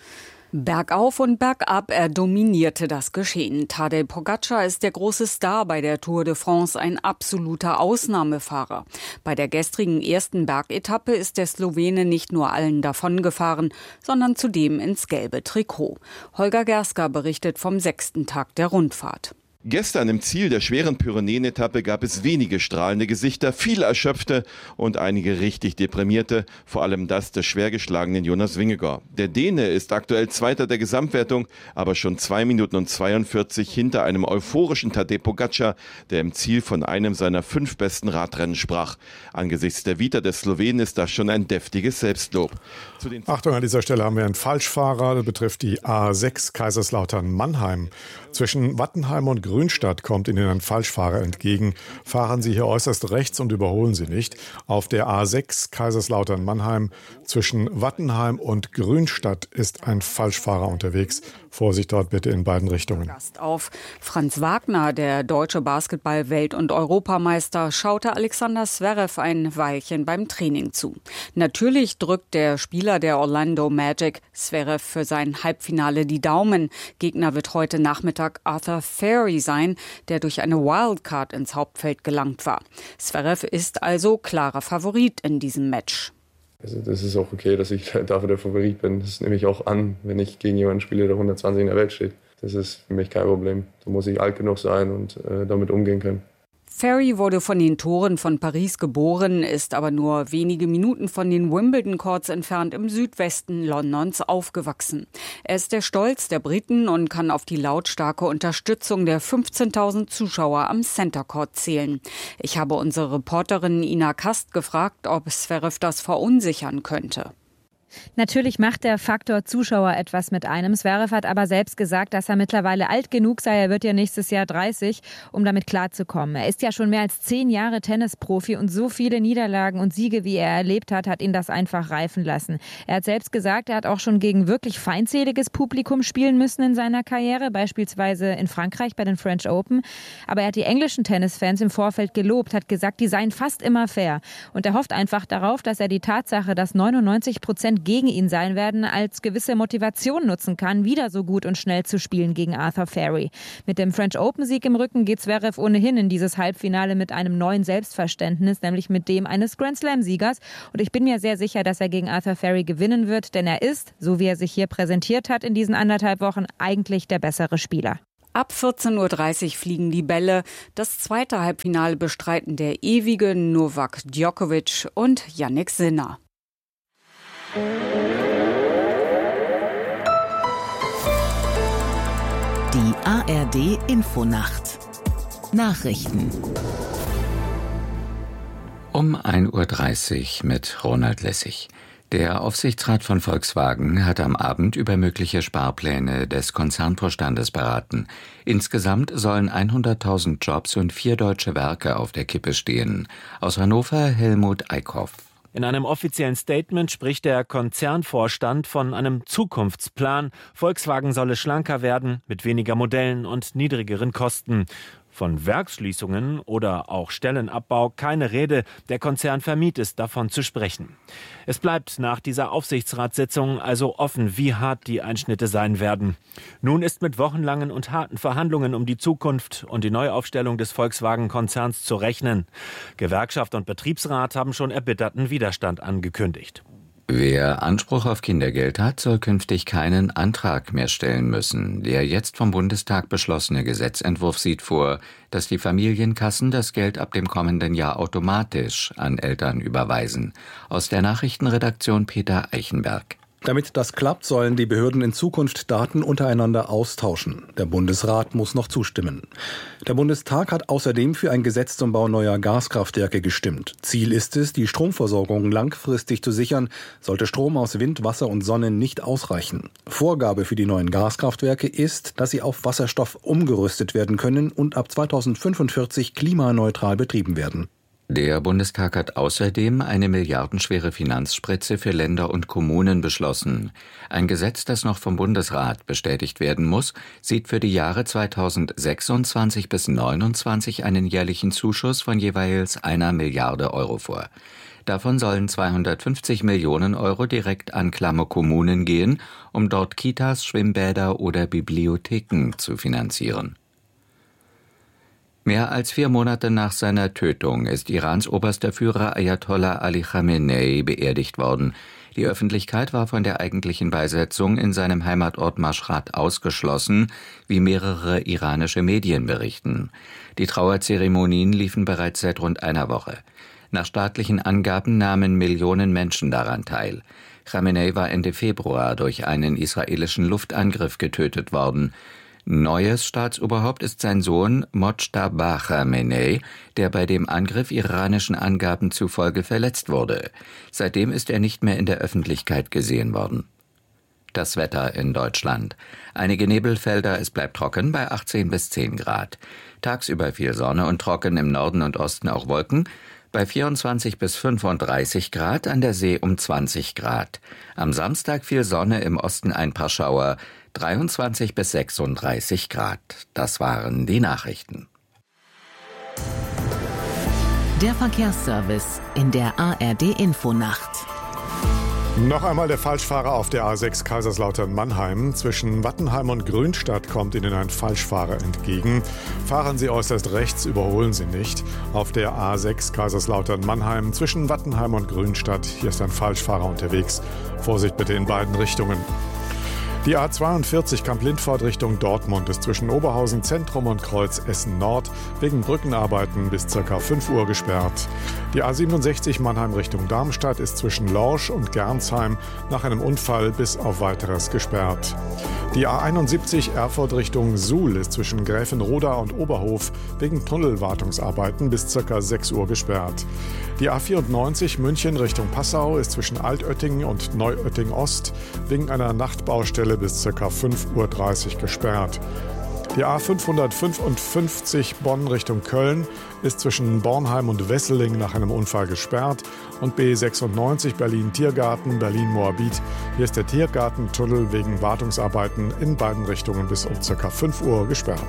Bergauf und bergab, er dominierte das Geschehen. Tadej Pogačar ist der große Star bei der Tour de France, ein absoluter Ausnahmefahrer. Bei der gestrigen ersten Bergetappe ist der Slowene nicht nur allen davongefahren, sondern zudem ins gelbe Trikot. Holger Gerska berichtet vom sechsten Tag der Rundfahrt. Gestern im Ziel der schweren Pyrenäen-Etappe gab es wenige strahlende Gesichter, viele Erschöpfte und einige richtig deprimierte, vor allem das des schwer geschlagenen Jonas Vingegaard. Der Däne ist aktuell Zweiter der Gesamtwertung, aber schon zwei Minuten und zweiundvierzig hinter einem euphorischen Tadej Pogačar, der im Ziel von einem seiner fünf besten Radrennen sprach. Angesichts der Vita des Slowenen ist das schon ein deftiges Selbstlob. Achtung, an dieser Stelle haben wir einen Falschfahrer, das betrifft die A sechs Kaiserslautern-Mannheim. Zwischen Wattenheim und Grünstadt kommt Ihnen ein Falschfahrer entgegen. Fahren Sie hier äußerst rechts und überholen Sie nicht. Auf der A sechs Kaiserslautern-Mannheim zwischen Wattenheim und Grünstadt ist ein Falschfahrer unterwegs. Vorsicht dort bitte in beiden Richtungen. Gast auf Franz Wagner, der deutsche Basketball-Welt- und Europameister, schaute Alexander Zverev ein Weilchen beim Training zu. Natürlich drückt der Spieler der Orlando Magic Zverev für sein Halbfinale die Daumen. Gegner wird heute Nachmittag Arthur Ferry sein, der durch eine Wildcard ins Hauptfeld gelangt war. Zverev ist also klarer Favorit in diesem Match. Also das ist auch okay, dass ich dafür der Favorit bin. Das nehme ich auch an, wenn ich gegen jemanden spiele, der hundertzwanzig in der Welt steht. Das ist für mich kein Problem. Da muss ich alt genug sein und äh, damit umgehen können. Ferry wurde von den Toren von Paris geboren, ist aber nur wenige Minuten von den Wimbledon Courts entfernt im Südwesten Londons aufgewachsen. Er ist der Stolz der Briten und kann auf die lautstarke Unterstützung der fünfzehntausend Zuschauer am Center Court zählen. Ich habe unsere Reporterin Ina Kast gefragt, ob Zverev das verunsichern könnte. Natürlich macht der Faktor Zuschauer etwas mit einem. Zverev hat aber selbst gesagt, dass er mittlerweile alt genug sei. Er wird ja nächstes Jahr dreißig, um damit klarzukommen. Er ist ja schon mehr als zehn Jahre Tennisprofi und so viele Niederlagen und Siege, wie er erlebt hat, hat ihn das einfach reifen lassen. Er hat selbst gesagt, er hat auch schon gegen wirklich feindseliges Publikum spielen müssen in seiner Karriere, beispielsweise in Frankreich bei den French Open. Aber er hat die englischen Tennisfans im Vorfeld gelobt, hat gesagt, die seien fast immer fair. Und er hofft einfach darauf, dass er die Tatsache, dass neunundneunzig Prozent Grund gegen ihn sein werden, als gewisse Motivation nutzen kann, wieder so gut und schnell zu spielen gegen Arthur Furry. Mit dem French Open-Sieg im Rücken geht Zverev ohnehin in dieses Halbfinale mit einem neuen Selbstverständnis, nämlich mit dem eines Grand-Slam-Siegers. Und ich bin mir sehr sicher, dass er gegen Arthur Furry gewinnen wird, denn er ist, so wie er sich hier präsentiert hat in diesen anderthalb Wochen, eigentlich der bessere Spieler. Ab vierzehn Uhr dreißig fliegen die Bälle. Das zweite Halbfinale bestreiten der ewige Novak Djokovic und Jannik Sinner. Die A R D-Infonacht. Nachrichten. Um ein Uhr dreißig mit Ronald Lessig. Der Aufsichtsrat von Volkswagen hat am Abend über mögliche Sparpläne des Konzernvorstandes beraten. Insgesamt sollen hunderttausend Jobs und vier deutsche Werke auf der Kippe stehen. Aus Hannover Helmut Eickhoff. In einem offiziellen Statement spricht der Konzernvorstand von einem Zukunftsplan. Volkswagen solle schlanker werden, mit weniger Modellen und niedrigeren Kosten. Von Werksschließungen oder auch Stellenabbau keine Rede. Der Konzern vermied es, davon zu sprechen. Es bleibt nach dieser Aufsichtsratssitzung also offen, wie hart die Einschnitte sein werden. Nun ist mit wochenlangen und harten Verhandlungen um die Zukunft und die Neuaufstellung des Volkswagen-Konzerns zu rechnen. Gewerkschaft und Betriebsrat haben schon erbitterten Widerstand angekündigt. Wer Anspruch auf Kindergeld hat, soll künftig keinen Antrag mehr stellen müssen. Der jetzt vom Bundestag beschlossene Gesetzentwurf sieht vor, dass die Familienkassen das Geld ab dem kommenden Jahr automatisch an Eltern überweisen. Aus der Nachrichtenredaktion Peter Eichenberg. Damit das klappt, sollen die Behörden in Zukunft Daten untereinander austauschen. Der Bundesrat muss noch zustimmen. Der Bundestag hat außerdem für ein Gesetz zum Bau neuer Gaskraftwerke gestimmt. Ziel ist es, die Stromversorgung langfristig zu sichern, sollte Strom aus Wind, Wasser und Sonne nicht ausreichen. Vorgabe für die neuen Gaskraftwerke ist, dass sie auf Wasserstoff umgerüstet werden können und ab zweitausendfünfundvierzig klimaneutral betrieben werden. Der Bundestag hat außerdem eine milliardenschwere Finanzspritze für Länder und Kommunen beschlossen. Ein Gesetz, das noch vom Bundesrat bestätigt werden muss, sieht für die Jahre zweitausendsechsundzwanzig bis neunundzwanzig einen jährlichen Zuschuss von jeweils einer Milliarde Euro vor. Davon sollen zweihundertfünfzig Millionen Euro direkt an klamme Kommunen gehen, um dort Kitas, Schwimmbäder oder Bibliotheken zu finanzieren. Mehr als vier Monate nach seiner Tötung ist Irans oberster Führer Ayatollah Ali Khamenei beerdigt worden. Die Öffentlichkeit war von der eigentlichen Beisetzung in seinem Heimatort Mashhad ausgeschlossen, wie mehrere iranische Medien berichten. Die Trauerzeremonien liefen bereits seit rund einer Woche. Nach staatlichen Angaben nahmen Millionen Menschen daran teil. Khamenei war Ende Februar durch einen israelischen Luftangriff getötet worden. Neues Staatsoberhaupt ist sein Sohn Mojtaba Khamenei, der bei dem Angriff iranischen Angaben zufolge verletzt wurde. Seitdem ist er nicht mehr in der Öffentlichkeit gesehen worden. Das Wetter in Deutschland. Einige Nebelfelder, es bleibt trocken bei achtzehn bis zehn Grad. Tagsüber viel Sonne und trocken, im Norden und Osten auch Wolken. Bei vierundzwanzig bis fünfunddreißig Grad, an der See um zwanzig Grad. Am Samstag viel Sonne, im Osten ein paar Schauer, dreiundzwanzig bis sechsunddreißig Grad. Das waren die Nachrichten. Der Verkehrsservice in der A R D-Infonacht. Noch einmal der Falschfahrer auf der A sechs Kaiserslautern-Mannheim. Zwischen Wattenheim und Grünstadt kommt Ihnen ein Falschfahrer entgegen. Fahren Sie äußerst rechts, überholen Sie nicht. Auf der A sechs Kaiserslautern-Mannheim zwischen Wattenheim und Grünstadt. Hier ist ein Falschfahrer unterwegs. Vorsicht bitte in beiden Richtungen. Die A zweiundvierzig Kamp-Lindfort Richtung Dortmund ist zwischen Oberhausen Zentrum und Kreuz Essen Nord wegen Brückenarbeiten bis ca. fünf Uhr gesperrt. Die A siebenundsechzig Mannheim Richtung Darmstadt ist zwischen Lorsch und Gernsheim nach einem Unfall bis auf Weiteres gesperrt. Die A einundsiebzig Erfurt Richtung Suhl ist zwischen Gräfenroda und Oberhof wegen Tunnelwartungsarbeiten bis ca. sechs Uhr gesperrt. Die A vierundneunzig München Richtung Passau ist zwischen Altötting und Neuötting Ost wegen einer Nachtbaustelle bis ca. fünf Uhr dreißig gesperrt. Die A fünfhundertfünfundfünfzig Bonn Richtung Köln ist zwischen Bornheim und Wesseling nach einem Unfall gesperrt und B sechsundneunzig Berlin-Tiergarten, Berlin-Moabit. Hier ist der Tiergartentunnel wegen Wartungsarbeiten in beiden Richtungen bis um ca. fünf Uhr gesperrt.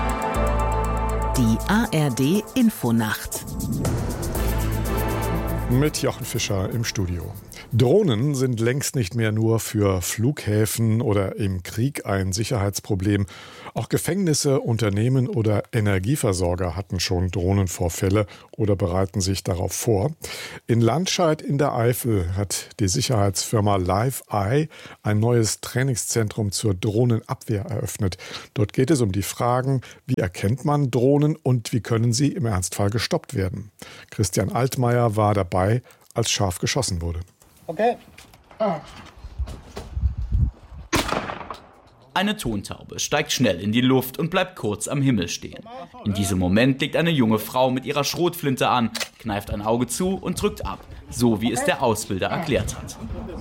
Die A R D-Infonacht. Mit Jochen Fischer im Studio. Drohnen sind längst nicht mehr nur für Flughäfen oder im Krieg ein Sicherheitsproblem. Auch Gefängnisse, Unternehmen oder Energieversorger hatten schon Drohnenvorfälle oder bereiten sich darauf vor. In Landscheid in der Eifel hat die Sicherheitsfirma LiveEye ein neues Trainingszentrum zur Drohnenabwehr eröffnet. Dort geht es um die Fragen, wie erkennt man Drohnen und wie können sie im Ernstfall gestoppt werden. Christian Altmaier war dabei, als scharf geschossen wurde. Okay. Ah. Eine Tontaube steigt schnell in die Luft und bleibt kurz am Himmel stehen. In diesem Moment legt eine junge Frau mit ihrer Schrotflinte an, kneift ein Auge zu und drückt ab, so wie es der Ausbilder erklärt hat.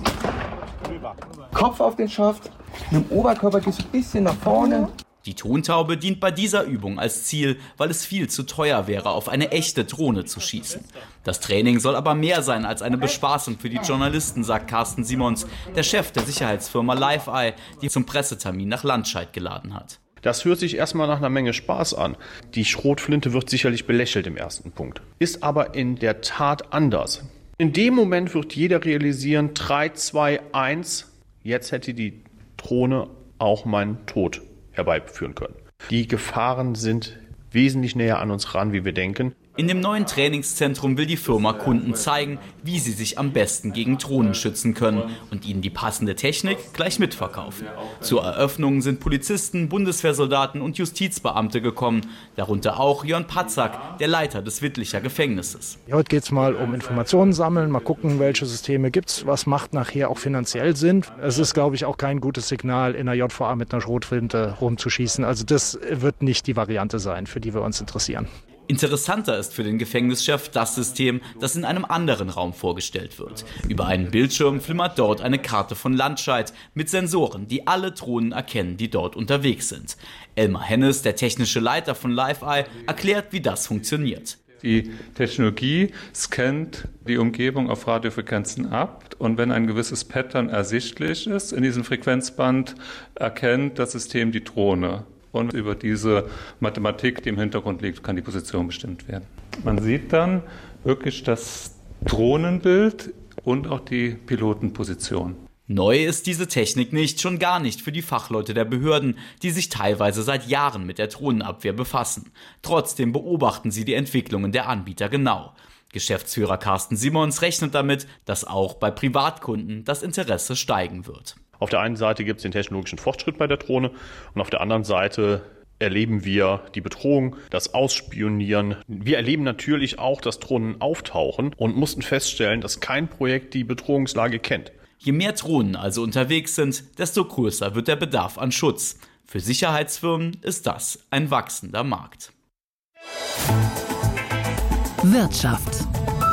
Kopf auf den Schaft, mit dem Oberkörper gehst du ein bisschen nach vorne. Die Tontaube dient bei dieser Übung als Ziel, weil es viel zu teuer wäre, auf eine echte Drohne zu schießen. Das Training soll aber mehr sein als eine Bespaßung für die Journalisten, sagt Carsten Simons, der Chef der Sicherheitsfirma LiveEye, die zum Pressetermin nach Landscheid geladen hat. Das hört sich erstmal nach einer Menge Spaß an. Die Schrotflinte wird sicherlich belächelt im ersten Punkt, ist aber in der Tat anders. In dem Moment wird jeder realisieren, drei, zwei, eins, jetzt hätte die Drohne auch meinen Tod herbeiführen können. Die Gefahren sind wesentlich näher an uns ran, wie wir denken. In dem neuen Trainingszentrum will die Firma Kunden zeigen, wie sie sich am besten gegen Drohnen schützen können und ihnen die passende Technik gleich mitverkaufen. Zur Eröffnung sind Polizisten, Bundeswehrsoldaten und Justizbeamte gekommen, darunter auch Jörn Patzak, der Leiter des Wittlicher Gefängnisses. Heute geht es mal um Informationen sammeln, mal gucken, welche Systeme gibt es, was macht nachher auch finanziell Sinn. Es ist, glaube ich, auch kein gutes Signal, in der J V A mit einer Schrotflinte rumzuschießen. Also das wird nicht die Variante sein, für die wir uns interessieren. Interessanter ist für den Gefängnischef das System, das in einem anderen Raum vorgestellt wird. Über einen Bildschirm flimmert dort eine Karte von Landscheid mit Sensoren, die alle Drohnen erkennen, die dort unterwegs sind. Elmar Hennes, der technische Leiter von LiveEye, erklärt, wie das funktioniert. Die Technologie scannt die Umgebung auf Radiofrequenzen ab und wenn ein gewisses Pattern ersichtlich ist in diesem Frequenzband, erkennt das System die Drohne. Und über diese Mathematik, die im Hintergrund liegt, kann die Position bestimmt werden. Man sieht dann wirklich das Drohnenbild und auch die Pilotenposition. Neu ist diese Technik nicht, schon gar nicht für die Fachleute der Behörden, die sich teilweise seit Jahren mit der Drohnenabwehr befassen. Trotzdem beobachten sie die Entwicklungen der Anbieter genau. Geschäftsführer Carsten Simons rechnet damit, dass auch bei Privatkunden das Interesse steigen wird. Auf der einen Seite gibt es den technologischen Fortschritt bei der Drohne und auf der anderen Seite erleben wir die Bedrohung, das Ausspionieren. Wir erleben natürlich auch, dass Drohnen auftauchen und mussten feststellen, dass kein Projekt die Bedrohungslage kennt. Je mehr Drohnen also unterwegs sind, desto größer wird der Bedarf an Schutz. Für Sicherheitsfirmen ist das ein wachsender Markt. Wirtschaft.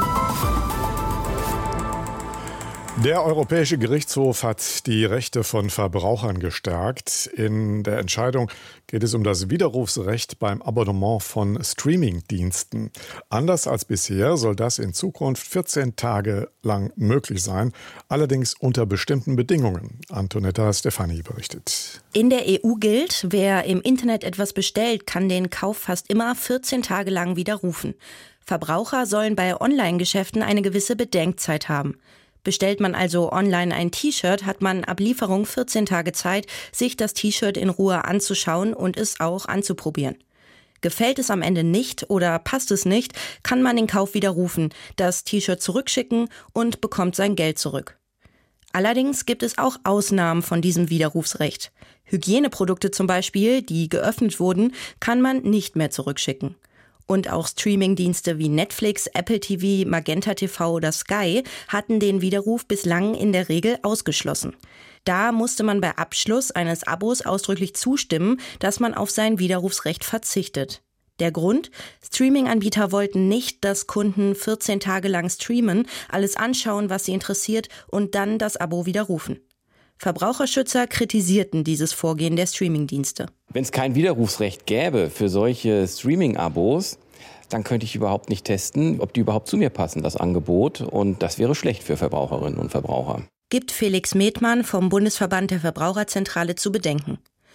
Der Europäische Gerichtshof hat die Rechte von Verbrauchern gestärkt. In der Entscheidung geht es um das Widerrufsrecht beim Abonnement von Streamingdiensten. Anders als bisher soll das in Zukunft vierzehn Tage lang möglich sein, allerdings unter bestimmten Bedingungen. Antonetta Stefani berichtet. In der E U gilt, wer im Internet etwas bestellt, kann den Kauf fast immer vierzehn Tage lang widerrufen. Verbraucher sollen bei Online-Geschäften eine gewisse Bedenkzeit haben. Bestellt man also online ein T-Shirt, hat man ab Lieferung vierzehn Tage Zeit, sich das T-Shirt in Ruhe anzuschauen und es auch anzuprobieren. Gefällt es am Ende nicht oder passt es nicht, kann man den Kauf widerrufen, das T-Shirt zurückschicken und bekommt sein Geld zurück. Allerdings gibt es auch Ausnahmen von diesem Widerrufsrecht. Hygieneprodukte zum Beispiel, die geöffnet wurden, kann man nicht mehr zurückschicken. Und auch Streamingdienste wie Netflix, Apple T V, Magenta T V oder Sky hatten den Widerruf bislang in der Regel ausgeschlossen. Da musste man bei Abschluss eines Abos ausdrücklich zustimmen, dass man auf sein Widerrufsrecht verzichtet. Der Grund? Streaming-Anbieter wollten nicht, dass Kunden vierzehn Tage lang streamen, alles anschauen, was sie interessiert und dann das Abo widerrufen. Verbraucherschützer kritisierten dieses Vorgehen der Streamingdienste. Wenn es kein Widerrufsrecht gäbe für solche Streaming-Abos, dann könnte ich überhaupt nicht testen, ob die überhaupt zu mir passen, das Angebot. Und das wäre schlecht für Verbraucherinnen und Verbraucher. Gibt Felix Methmann vom Bundesverband der Verbraucherzentrale zu bedenken.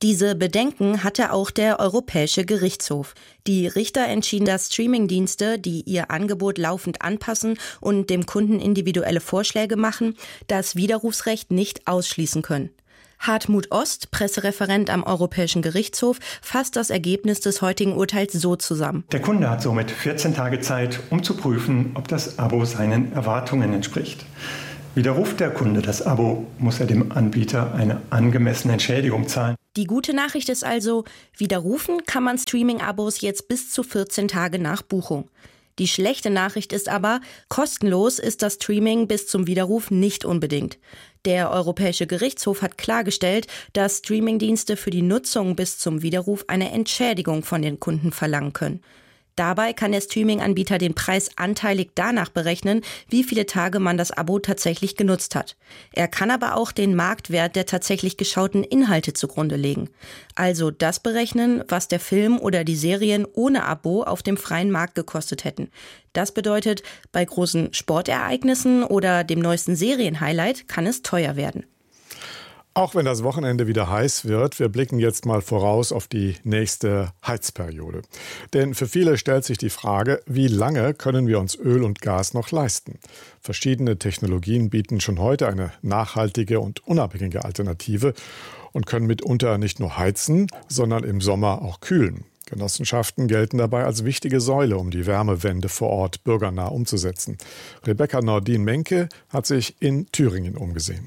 Diese Bedenken hatte auch der Europäische Gerichtshof. Die Richter entschieden, dass Streamingdienste, die ihr Angebot laufend anpassen und dem Kunden individuelle Vorschläge machen, das Widerrufsrecht nicht ausschließen können. Hartmut Ost, Pressereferent am Europäischen Gerichtshof, fasst das Ergebnis des heutigen Urteils so zusammen. Der Kunde hat somit vierzehn Tage Zeit, um zu prüfen, ob das Abo seinen Erwartungen entspricht. Widerruft der Kunde das Abo, muss er dem Anbieter eine angemessene Entschädigung zahlen. Die gute Nachricht ist also, widerrufen kann man Streaming-Abos jetzt bis zu vierzehn Tage nach Buchung. Die schlechte Nachricht ist aber, kostenlos ist das Streaming bis zum Widerruf nicht unbedingt. Der Europäische Gerichtshof hat klargestellt, dass Streamingdienste für die Nutzung bis zum Widerruf eine Entschädigung von den Kunden verlangen können. Dabei kann der Streaming-Anbieter den Preis anteilig danach berechnen, wie viele Tage man das Abo tatsächlich genutzt hat. Er kann aber auch den Marktwert der tatsächlich geschauten Inhalte zugrunde legen. Also das berechnen, was der Film oder die Serien ohne Abo auf dem freien Markt gekostet hätten. Das bedeutet, bei großen Sportereignissen oder dem neuesten Serienhighlight kann es teuer werden. Auch wenn das Wochenende wieder heiß wird, wir blicken jetzt mal voraus auf die nächste Heizperiode. Denn für viele stellt sich die Frage, wie lange können wir uns Öl und Gas noch leisten? Verschiedene Technologien bieten schon heute eine nachhaltige und unabhängige Alternative und können mitunter nicht nur heizen, sondern im Sommer auch kühlen. Genossenschaften gelten dabei als wichtige Säule, um die Wärmewende vor Ort bürgernah umzusetzen. Rebecca Nordin-Menke hat sich in Thüringen umgesehen.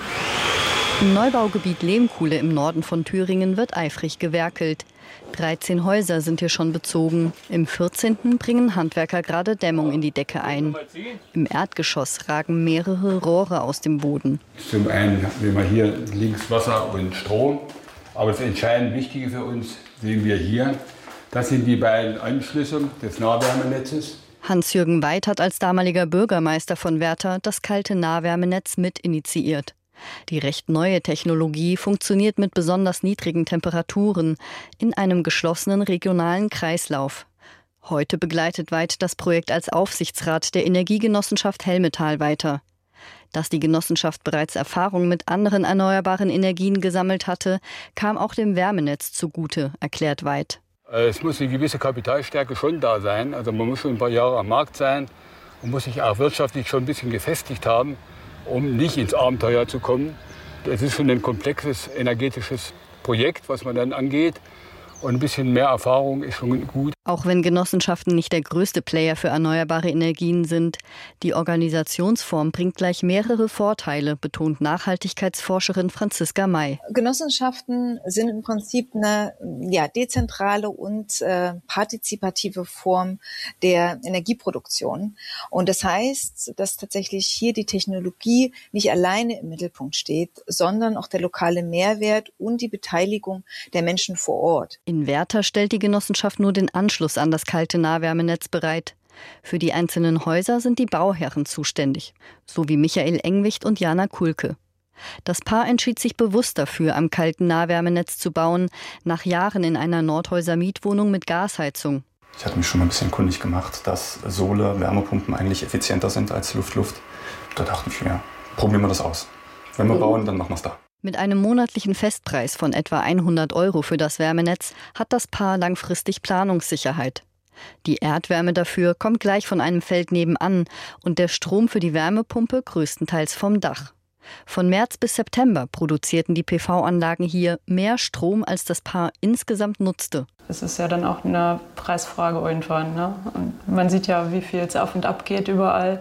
Im Neubaugebiet Lehmkuhle im Norden von Thüringen wird eifrig gewerkelt. dreizehn Häuser sind hier schon bezogen. Im vierzehnten bringen Handwerker gerade Dämmung in die Decke ein. Im Erdgeschoss ragen mehrere Rohre aus dem Boden. Zum einen sehen wir hier links Wasser und Strom. Aber das entscheidend Wichtige für uns sehen wir hier. Das sind die beiden Anschlüsse des Nahwärmenetzes. Hans-Jürgen Weid hat als damaliger Bürgermeister von Werther das kalte Nahwärmenetz mit initiiert. Die recht neue Technologie funktioniert mit besonders niedrigen Temperaturen in einem geschlossenen regionalen Kreislauf. Heute begleitet Weid das Projekt als Aufsichtsrat der Energiegenossenschaft Helmetal weiter. Dass die Genossenschaft bereits Erfahrung mit anderen erneuerbaren Energien gesammelt hatte, kam auch dem Wärmenetz zugute, erklärt Weid. Es muss eine gewisse Kapitalstärke schon da sein. Also man muss schon ein paar Jahre am Markt sein und muss sich auch wirtschaftlich schon ein bisschen gefestigt haben, um nicht ins Abenteuer zu kommen. Es ist schon ein komplexes energetisches Projekt, was man dann angeht. Und ein bisschen mehr Erfahrung ist schon gut. Auch wenn Genossenschaften nicht der größte Player für erneuerbare Energien sind, die Organisationsform bringt gleich mehrere Vorteile, betont Nachhaltigkeitsforscherin Franziska May. Genossenschaften sind im Prinzip eine ja, dezentrale und äh, partizipative Form der Energieproduktion. Und das heißt, dass tatsächlich hier die Technologie nicht alleine im Mittelpunkt steht, sondern auch der lokale Mehrwert und die Beteiligung der Menschen vor Ort. In Werther stellt die Genossenschaft nur den Anschluss an das kalte Nahwärmenetz bereit. Für die einzelnen Häuser sind die Bauherren zuständig, so wie Michael Engwicht und Jana Kulke. Das Paar entschied sich bewusst dafür, am kalten Nahwärmenetz zu bauen, nach Jahren in einer Nordhäuser Mietwohnung mit Gasheizung. Ich hatte mich schon mal ein bisschen kundig gemacht, dass Solar-Wärmepumpen eigentlich effizienter sind als Luft-Luft. Da dachte ich mir, probieren wir das aus. Wenn wir bauen, dann machen wir es da. Mit einem monatlichen Festpreis von etwa hundert Euro für das Wärmenetz hat das Paar langfristig Planungssicherheit. Die Erdwärme dafür kommt gleich von einem Feld nebenan und der Strom für die Wärmepumpe größtenteils vom Dach. Von März bis September produzierten die P V-Anlagen hier mehr Strom, als das Paar insgesamt nutzte. Es ist ja dann auch eine Preisfrage irgendwann, ne? Und man sieht ja, wie viel es auf und ab geht überall.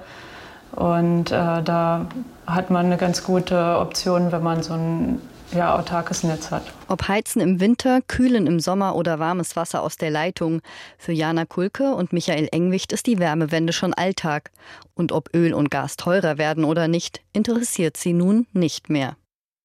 Und äh, da hat man eine ganz gute Option, wenn man so ein ja, autarkes Netz hat. Ob Heizen im Winter, Kühlen im Sommer oder warmes Wasser aus der Leitung. Für Jana Kulke und Michael Engwicht ist die Wärmewende schon Alltag. Und ob Öl und Gas teurer werden oder nicht, interessiert sie nun nicht mehr.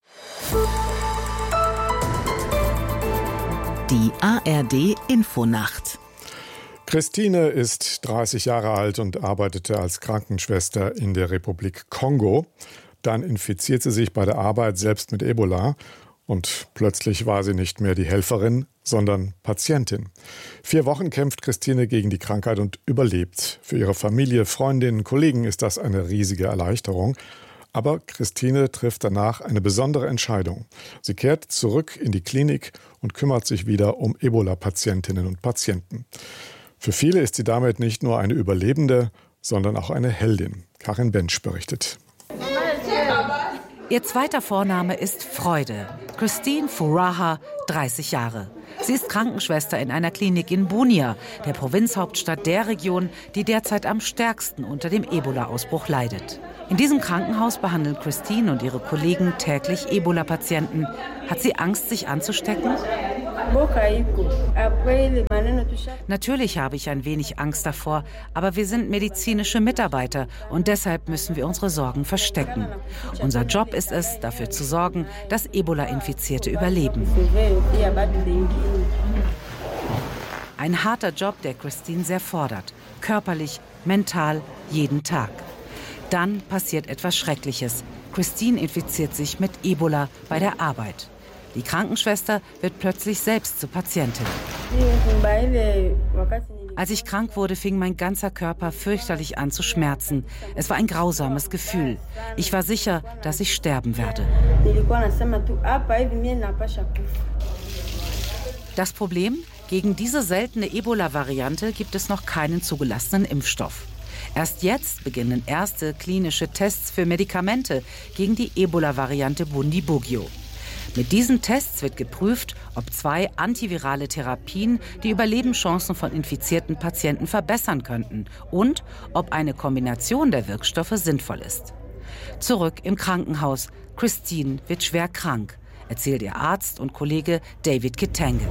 Die A R D-Infonacht. Christine ist dreißig Jahre alt und arbeitete als Krankenschwester in der Republik Kongo. Dann infiziert sie sich bei der Arbeit selbst mit Ebola und plötzlich war sie nicht mehr die Helferin, sondern Patientin. Vier Wochen kämpft Christine gegen die Krankheit und überlebt. Für ihre Familie, Freundinnen, Kollegen ist das eine riesige Erleichterung. Aber Christine trifft danach eine besondere Entscheidung. Sie kehrt zurück in die Klinik und kümmert sich wieder um Ebola-Patientinnen und Patienten. Für viele ist sie damit nicht nur eine Überlebende, sondern auch eine Heldin. Karin Bensch berichtet. Ihr zweiter Vorname ist Freude. Christine Furaha, dreißig Jahre. Sie ist Krankenschwester in einer Klinik in Bunia, der Provinzhauptstadt der Region, die derzeit am stärksten unter dem Ebola-Ausbruch leidet. In diesem Krankenhaus behandeln Christine und ihre Kollegen täglich Ebola-Patienten. Hat sie Angst, sich anzustecken? Natürlich habe ich ein wenig Angst davor, aber wir sind medizinische Mitarbeiter und deshalb müssen wir unsere Sorgen verstecken. Unser Job ist es, dafür zu sorgen, dass Ebola-Infizierte überleben. Ein harter Job, der Christine sehr fordert. Körperlich, mental, jeden Tag. Dann passiert etwas Schreckliches. Christine infiziert sich mit Ebola bei der Arbeit. Die Krankenschwester wird plötzlich selbst zur Patientin. Als ich krank wurde, fing mein ganzer Körper fürchterlich an zu schmerzen. Es war ein grausames Gefühl. Ich war sicher, dass ich sterben werde. Das Problem? Gegen diese seltene Ebola-Variante gibt es noch keinen zugelassenen Impfstoff. Erst jetzt beginnen erste klinische Tests für Medikamente gegen die Ebola-Variante Bundibugyo. Mit diesen Tests wird geprüft, ob zwei antivirale Therapien die Überlebenschancen von infizierten Patienten verbessern könnten und ob eine Kombination der Wirkstoffe sinnvoll ist. Zurück im Krankenhaus. Christine wird schwer krank, erzählt ihr Arzt und Kollege David Kitenge.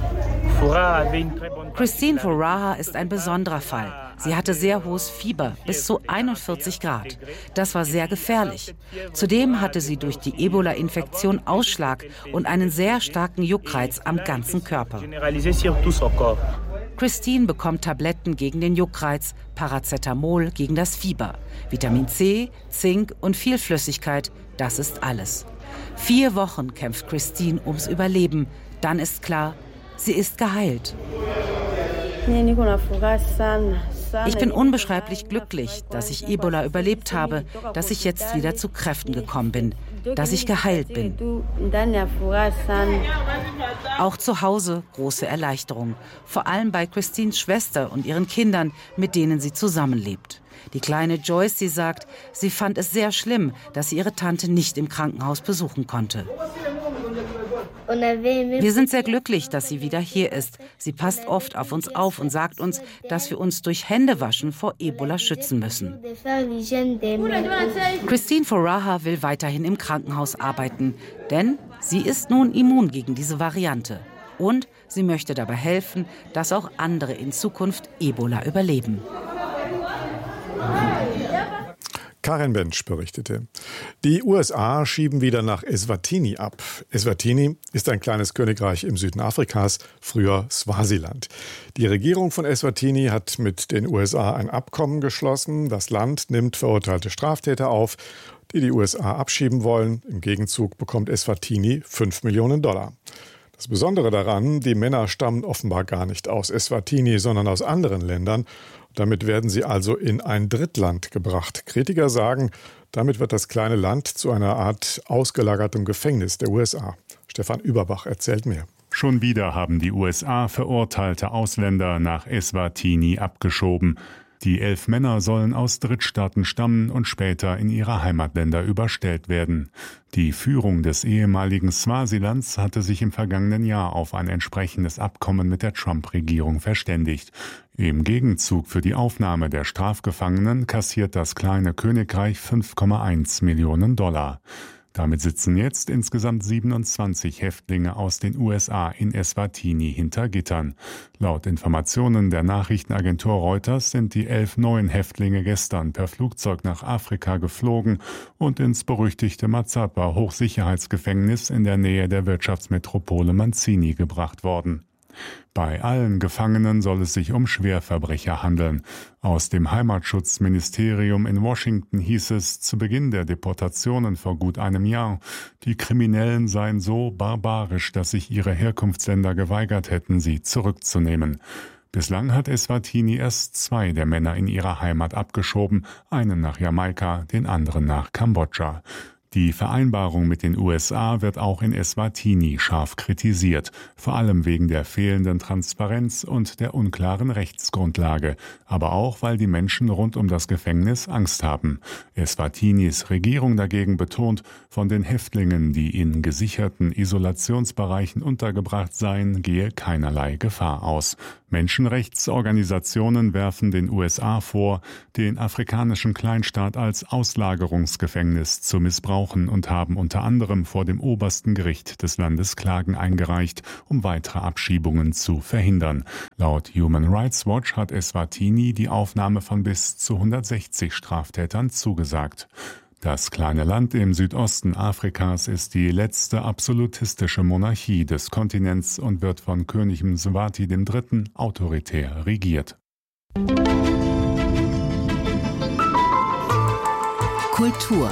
Christine Furaha ist ein besonderer Fall. Sie hatte sehr hohes Fieber, bis zu einundvierzig Grad. Das war sehr gefährlich. Zudem hatte sie durch die Ebola-Infektion Ausschlag und einen sehr starken Juckreiz am ganzen Körper. Christine bekommt Tabletten gegen den Juckreiz, Paracetamol gegen das Fieber, Vitamin C, Zink und viel Flüssigkeit, das ist alles. Vier Wochen kämpft Christine ums Überleben. Dann ist klar, sie ist geheilt. Ich bin unbeschreiblich glücklich, dass ich Ebola überlebt habe, dass ich jetzt wieder zu Kräften gekommen bin, dass ich geheilt bin. Auch zu Hause große Erleichterung, vor allem bei Christines Schwester und ihren Kindern, mit denen sie zusammenlebt. Die kleine Joyce, sie sagt, sie fand es sehr schlimm, dass sie ihre Tante nicht im Krankenhaus besuchen konnte. Wir sind sehr glücklich, dass sie wieder hier ist. Sie passt oft auf uns auf und sagt uns, dass wir uns durch Händewaschen vor Ebola schützen müssen. Christine Furaha will weiterhin im Krankenhaus arbeiten, denn sie ist nun immun gegen diese Variante. Und sie möchte dabei helfen, dass auch andere in Zukunft Ebola überleben. Karin Bensch berichtete. Die U S A schieben wieder nach Eswatini ab. Eswatini ist ein kleines Königreich im Süden Afrikas, früher Swasiland. Die Regierung von Eswatini hat mit den U S A ein Abkommen geschlossen. Das Land nimmt verurteilte Straftäter auf, die die U S A abschieben wollen. Im Gegenzug bekommt Eswatini fünf Millionen Dollar. Das Besondere daran, die Männer stammen offenbar gar nicht aus Eswatini, sondern aus anderen Ländern. Damit werden sie also in ein Drittland gebracht. Kritiker sagen, damit wird das kleine Land zu einer Art ausgelagertem Gefängnis der U S A. Stefan Überbach erzählt mehr. Schon wieder haben die U S A verurteilte Ausländer nach Eswatini abgeschoben. Die elf Männer sollen aus Drittstaaten stammen und später in ihre Heimatländer überstellt werden. Die Führung des ehemaligen Swasilands hatte sich im vergangenen Jahr auf ein entsprechendes Abkommen mit der Trump-Regierung verständigt. Im Gegenzug für die Aufnahme der Strafgefangenen kassiert das kleine Königreich fünf Komma eins Millionen Dollar. Damit sitzen jetzt insgesamt siebenundzwanzig Häftlinge aus den U S A in Eswatini hinter Gittern. Laut Informationen der Nachrichtenagentur Reuters sind die elf neuen Häftlinge gestern per Flugzeug nach Afrika geflogen und ins berüchtigte Mazapa-Hochsicherheitsgefängnis in der Nähe der Wirtschaftsmetropole Manzini gebracht worden. Bei allen Gefangenen soll es sich um Schwerverbrecher handeln. Aus dem Heimatschutzministerium in Washington hieß es zu Beginn der Deportationen vor gut einem Jahr, die Kriminellen seien so barbarisch, dass sich ihre Herkunftsländer geweigert hätten, sie zurückzunehmen. Bislang hat Eswatini erst zwei der Männer in ihrer Heimat abgeschoben, einen nach Jamaika, den anderen nach Kambodscha. Die Vereinbarung mit den U S A wird auch in Eswatini scharf kritisiert, vor allem wegen der fehlenden Transparenz und der unklaren Rechtsgrundlage, aber auch, weil die Menschen rund um das Gefängnis Angst haben. Eswatinis Regierung dagegen betont, von den Häftlingen, die in gesicherten Isolationsbereichen untergebracht seien, gehe keinerlei Gefahr aus. Menschenrechtsorganisationen werfen den U S A vor, den afrikanischen Kleinstaat als Auslagerungsgefängnis zu missbrauchen und haben unter anderem vor dem obersten Gericht des Landes Klagen eingereicht, um weitere Abschiebungen zu verhindern. Laut Human Rights Watch hat Eswatini die Aufnahme von bis zu hundertsechzig Straftätern zugesagt. Das kleine Land im Südosten Afrikas ist die letzte absolutistische Monarchie des Kontinents und wird von König Mswati der Dritte autoritär regiert. Kultur.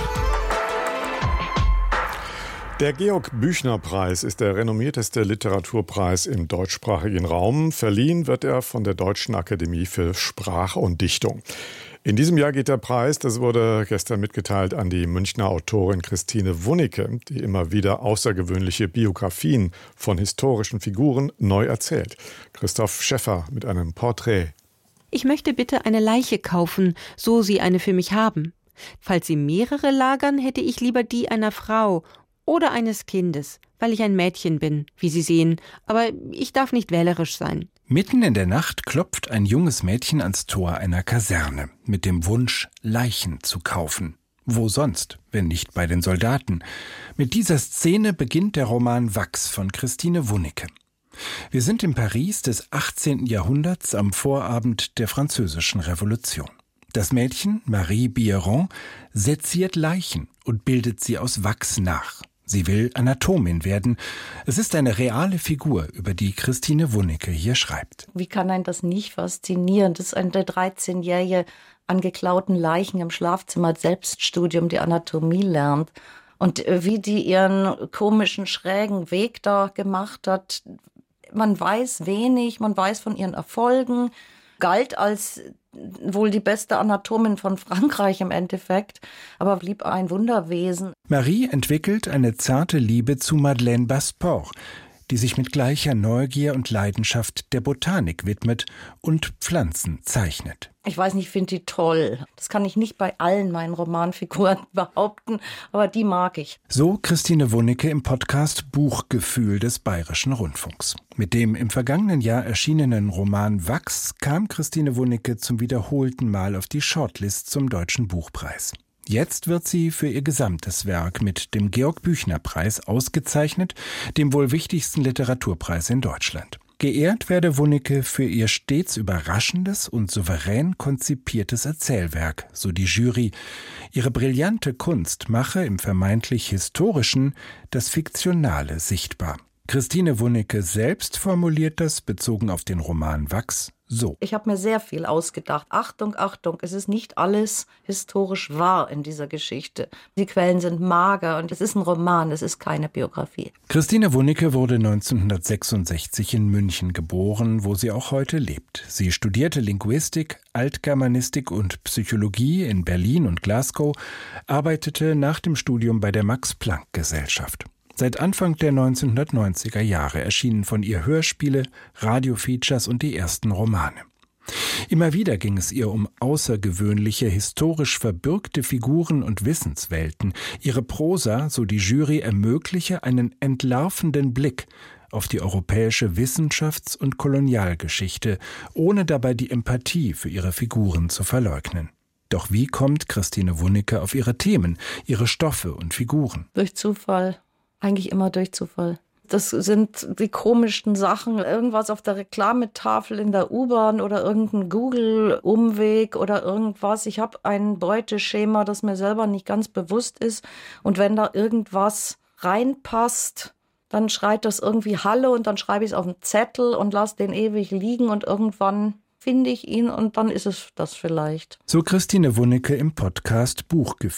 Der Georg-Büchner-Preis ist der renommierteste Literaturpreis im deutschsprachigen Raum. Verliehen wird er von der Deutschen Akademie für Sprache und Dichtung. In diesem Jahr geht der Preis, das wurde gestern mitgeteilt, an die Münchner Autorin Christine Wunicke, die immer wieder außergewöhnliche Biografien von historischen Figuren neu erzählt. Christoph Schäffer mit einem Porträt. Ich möchte bitte eine Leiche kaufen, so Sie eine für mich haben. Falls Sie mehrere lagern, hätte ich lieber die einer Frau oder eines Kindes, weil ich ein Mädchen bin, wie Sie sehen, aber ich darf nicht wählerisch sein. Mitten in der Nacht klopft ein junges Mädchen ans Tor einer Kaserne mit dem Wunsch, Leichen zu kaufen. Wo sonst, wenn nicht bei den Soldaten? Mit dieser Szene beginnt der Roman Wachs von Christine Wunicke. Wir sind in Paris des achtzehnten Jahrhunderts am Vorabend der Französischen Revolution. Das Mädchen, Marie Biéron, seziert Leichen und bildet sie aus Wachs nach. Sie will Anatomin werden. Es ist eine reale Figur, über die Christine Wunicke hier schreibt. Wie kann einen das nicht faszinieren? Das ist eine dreizehnjährige an geklauten Leichen im Schlafzimmer als Selbststudium die Anatomie lernt. Und wie die ihren komischen, schrägen Weg da gemacht hat. Man weiß wenig, man weiß von ihren Erfolgen, galt als wohl die beste Anatomin von Frankreich im Endeffekt, aber blieb ein Wunderwesen. Marie entwickelt eine zarte Liebe zu Madeleine Basport, die sich mit gleicher Neugier und Leidenschaft der Botanik widmet und Pflanzen zeichnet. Ich weiß nicht, ich finde die toll. Das kann ich nicht bei allen meinen Romanfiguren behaupten, aber die mag ich. So Christine Wunicke im Podcast Buchgefühl des Bayerischen Rundfunks. Mit dem im vergangenen Jahr erschienenen Roman Wachs kam Christine Wunicke zum wiederholten Mal auf die Shortlist zum Deutschen Buchpreis. Jetzt wird sie für ihr gesamtes Werk mit dem Georg-Büchner-Preis ausgezeichnet, dem wohl wichtigsten Literaturpreis in Deutschland. Geehrt werde Wunicke für ihr stets überraschendes und souverän konzipiertes Erzählwerk, so die Jury. Ihre brillante Kunst mache im vermeintlich Historischen das Fiktionale sichtbar. Christine Wunicke selbst formuliert das, bezogen auf den Roman Wachs, so. Ich habe mir sehr viel ausgedacht. Achtung, Achtung, es ist nicht alles historisch wahr in dieser Geschichte. Die Quellen sind mager und es ist ein Roman, es ist keine Biografie. Christine Wunicke wurde neunzehnhundertsechsundsechzig in München geboren, wo sie auch heute lebt. Sie studierte Linguistik, Altgermanistik und Psychologie in Berlin und Glasgow, arbeitete nach dem Studium bei der Max-Planck-Gesellschaft. Seit Anfang der neunzehnhundertneunziger Jahre erschienen von ihr Hörspiele, Radiofeatures und die ersten Romane. Immer wieder ging es ihr um außergewöhnliche, historisch verbürgte Figuren und Wissenswelten. Ihre Prosa, so die Jury, ermögliche einen entlarvenden Blick auf die europäische Wissenschafts- und Kolonialgeschichte, ohne dabei die Empathie für ihre Figuren zu verleugnen. Doch wie kommt Christine Wunicke auf ihre Themen, ihre Stoffe und Figuren? Durch Zufall. Eigentlich immer durch Zufall. Das sind die komischsten Sachen. Irgendwas auf der Reklametafel in der U-Bahn oder irgendein Google-Umweg oder irgendwas. Ich habe ein Beuteschema, das mir selber nicht ganz bewusst ist. Und wenn da irgendwas reinpasst, dann schreit das irgendwie Hallo und dann schreibe ich es auf einen Zettel und lasse den ewig liegen und irgendwann finde ich ihn und dann ist es das vielleicht. So Christine Wunicke im Podcast Buchgefühl.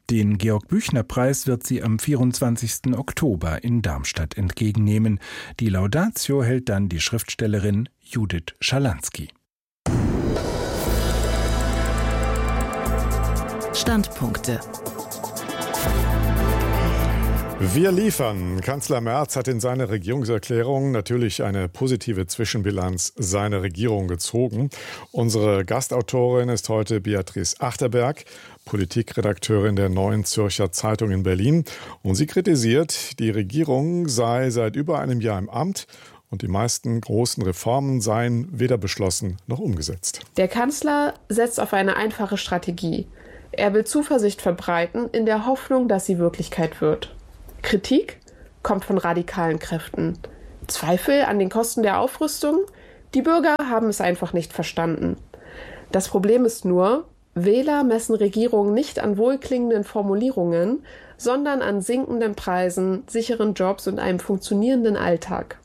Den Georg-Büchner-Preis wird sie am vierundzwanzigsten Oktober in Darmstadt entgegennehmen. Die Laudatio hält dann die Schriftstellerin Judith Schalansky. Standpunkte. Wir liefern. Kanzler Merz hat in seiner Regierungserklärung natürlich eine positive Zwischenbilanz seiner Regierung gezogen. Unsere Gastautorin ist heute Beatrice Achterberg, Politikredakteurin der Neuen Zürcher Zeitung in Berlin. Und sie kritisiert, die Regierung sei seit über einem Jahr im Amt und die meisten großen Reformen seien weder beschlossen noch umgesetzt. Der Kanzler setzt auf eine einfache Strategie. Er will Zuversicht verbreiten in der Hoffnung, dass sie Wirklichkeit wird. Kritik kommt von radikalen Kräften. Zweifel an den Kosten der Aufrüstung? Die Bürger haben es einfach nicht verstanden. Das Problem ist nur, Wähler messen Regierungen nicht an wohlklingenden Formulierungen, sondern an sinkenden Preisen, sicheren Jobs und einem funktionierenden Alltag.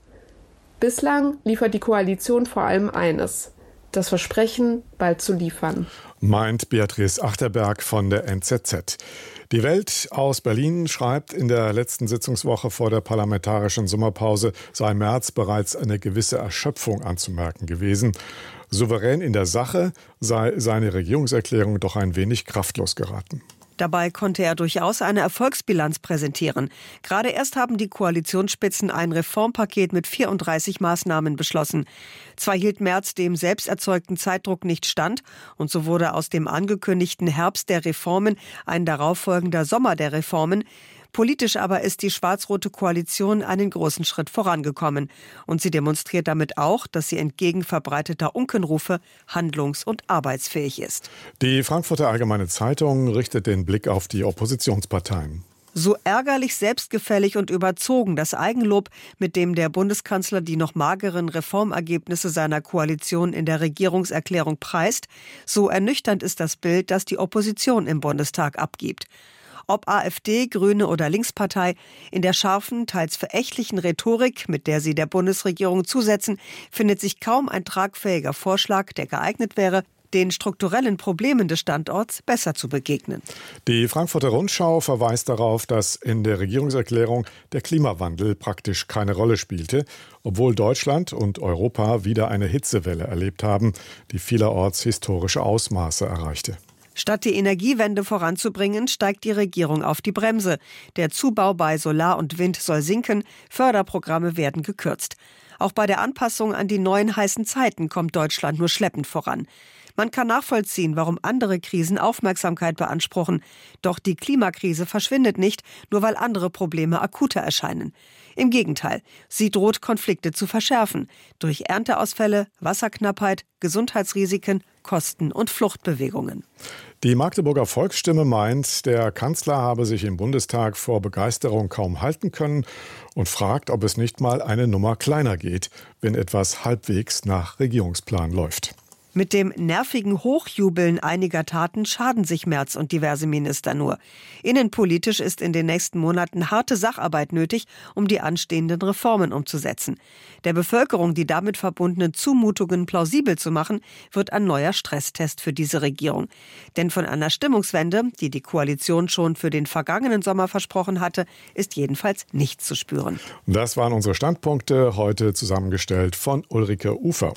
Bislang liefert die Koalition vor allem eines: das Versprechen, bald zu liefern. Meint Beatrice Achterberg von der N Z Z. Die Welt aus Berlin schreibt, in der letzten Sitzungswoche vor der parlamentarischen Sommerpause sei Merz bereits eine gewisse Erschöpfung anzumerken gewesen. Souverän in der Sache sei seine Regierungserklärung doch ein wenig kraftlos geraten. Dabei konnte er durchaus eine Erfolgsbilanz präsentieren. Gerade erst haben die Koalitionsspitzen ein Reformpaket mit vierunddreißig Maßnahmen beschlossen. Zwar hielt Merz dem selbst erzeugten Zeitdruck nicht stand und so wurde aus dem angekündigten Herbst der Reformen ein darauffolgender Sommer der Reformen. Politisch aber ist die schwarz-rote Koalition einen großen Schritt vorangekommen. Und sie demonstriert damit auch, dass sie entgegen verbreiteter Unkenrufe handlungs- und arbeitsfähig ist. Die Frankfurter Allgemeine Zeitung richtet den Blick auf die Oppositionsparteien. So ärgerlich, selbstgefällig und überzogen das Eigenlob, mit dem der Bundeskanzler die noch mageren Reformergebnisse seiner Koalition in der Regierungserklärung preist, so ernüchternd ist das Bild, das die Opposition im Bundestag abgibt. Ob AfD, Grüne oder Linkspartei, in der scharfen, teils verächtlichen Rhetorik, mit der sie der Bundesregierung zusetzen, findet sich kaum ein tragfähiger Vorschlag, der geeignet wäre, den strukturellen Problemen des Standorts besser zu begegnen. Die Frankfurter Rundschau verweist darauf, dass in der Regierungserklärung der Klimawandel praktisch keine Rolle spielte, obwohl Deutschland und Europa wieder eine Hitzewelle erlebt haben, die vielerorts historische Ausmaße erreichte. Statt die Energiewende voranzubringen, steigt die Regierung auf die Bremse. Der Zubau bei Solar und Wind soll sinken, Förderprogramme werden gekürzt. Auch bei der Anpassung an die neuen heißen Zeiten kommt Deutschland nur schleppend voran. Man kann nachvollziehen, warum andere Krisen Aufmerksamkeit beanspruchen. Doch die Klimakrise verschwindet nicht, nur weil andere Probleme akuter erscheinen. Im Gegenteil, sie droht Konflikte zu verschärfen. Durch Ernteausfälle, Wasserknappheit, Gesundheitsrisiken, Kosten und Fluchtbewegungen. Die Magdeburger Volksstimme meint, der Kanzler habe sich im Bundestag vor Begeisterung kaum halten können und fragt, ob es nicht mal eine Nummer kleiner geht, wenn etwas halbwegs nach Regierungsplan läuft. Mit dem nervigen Hochjubeln einiger Taten schaden sich Merz und diverse Minister nur. Innenpolitisch ist in den nächsten Monaten harte Sacharbeit nötig, um die anstehenden Reformen umzusetzen. Der Bevölkerung die damit verbundenen Zumutungen plausibel zu machen, wird ein neuer Stresstest für diese Regierung. Denn von einer Stimmungswende, die die Koalition schon für den vergangenen Sommer versprochen hatte, ist jedenfalls nichts zu spüren. Das waren unsere Standpunkte, heute zusammengestellt von Ulrike Ufer.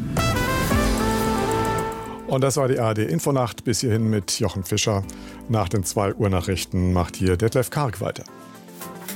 Und das war die A R D-Infonacht. Bis hierhin mit Jochen Fischer. Nach den zwei Uhr Nachrichten macht hier Detlef Karg weiter.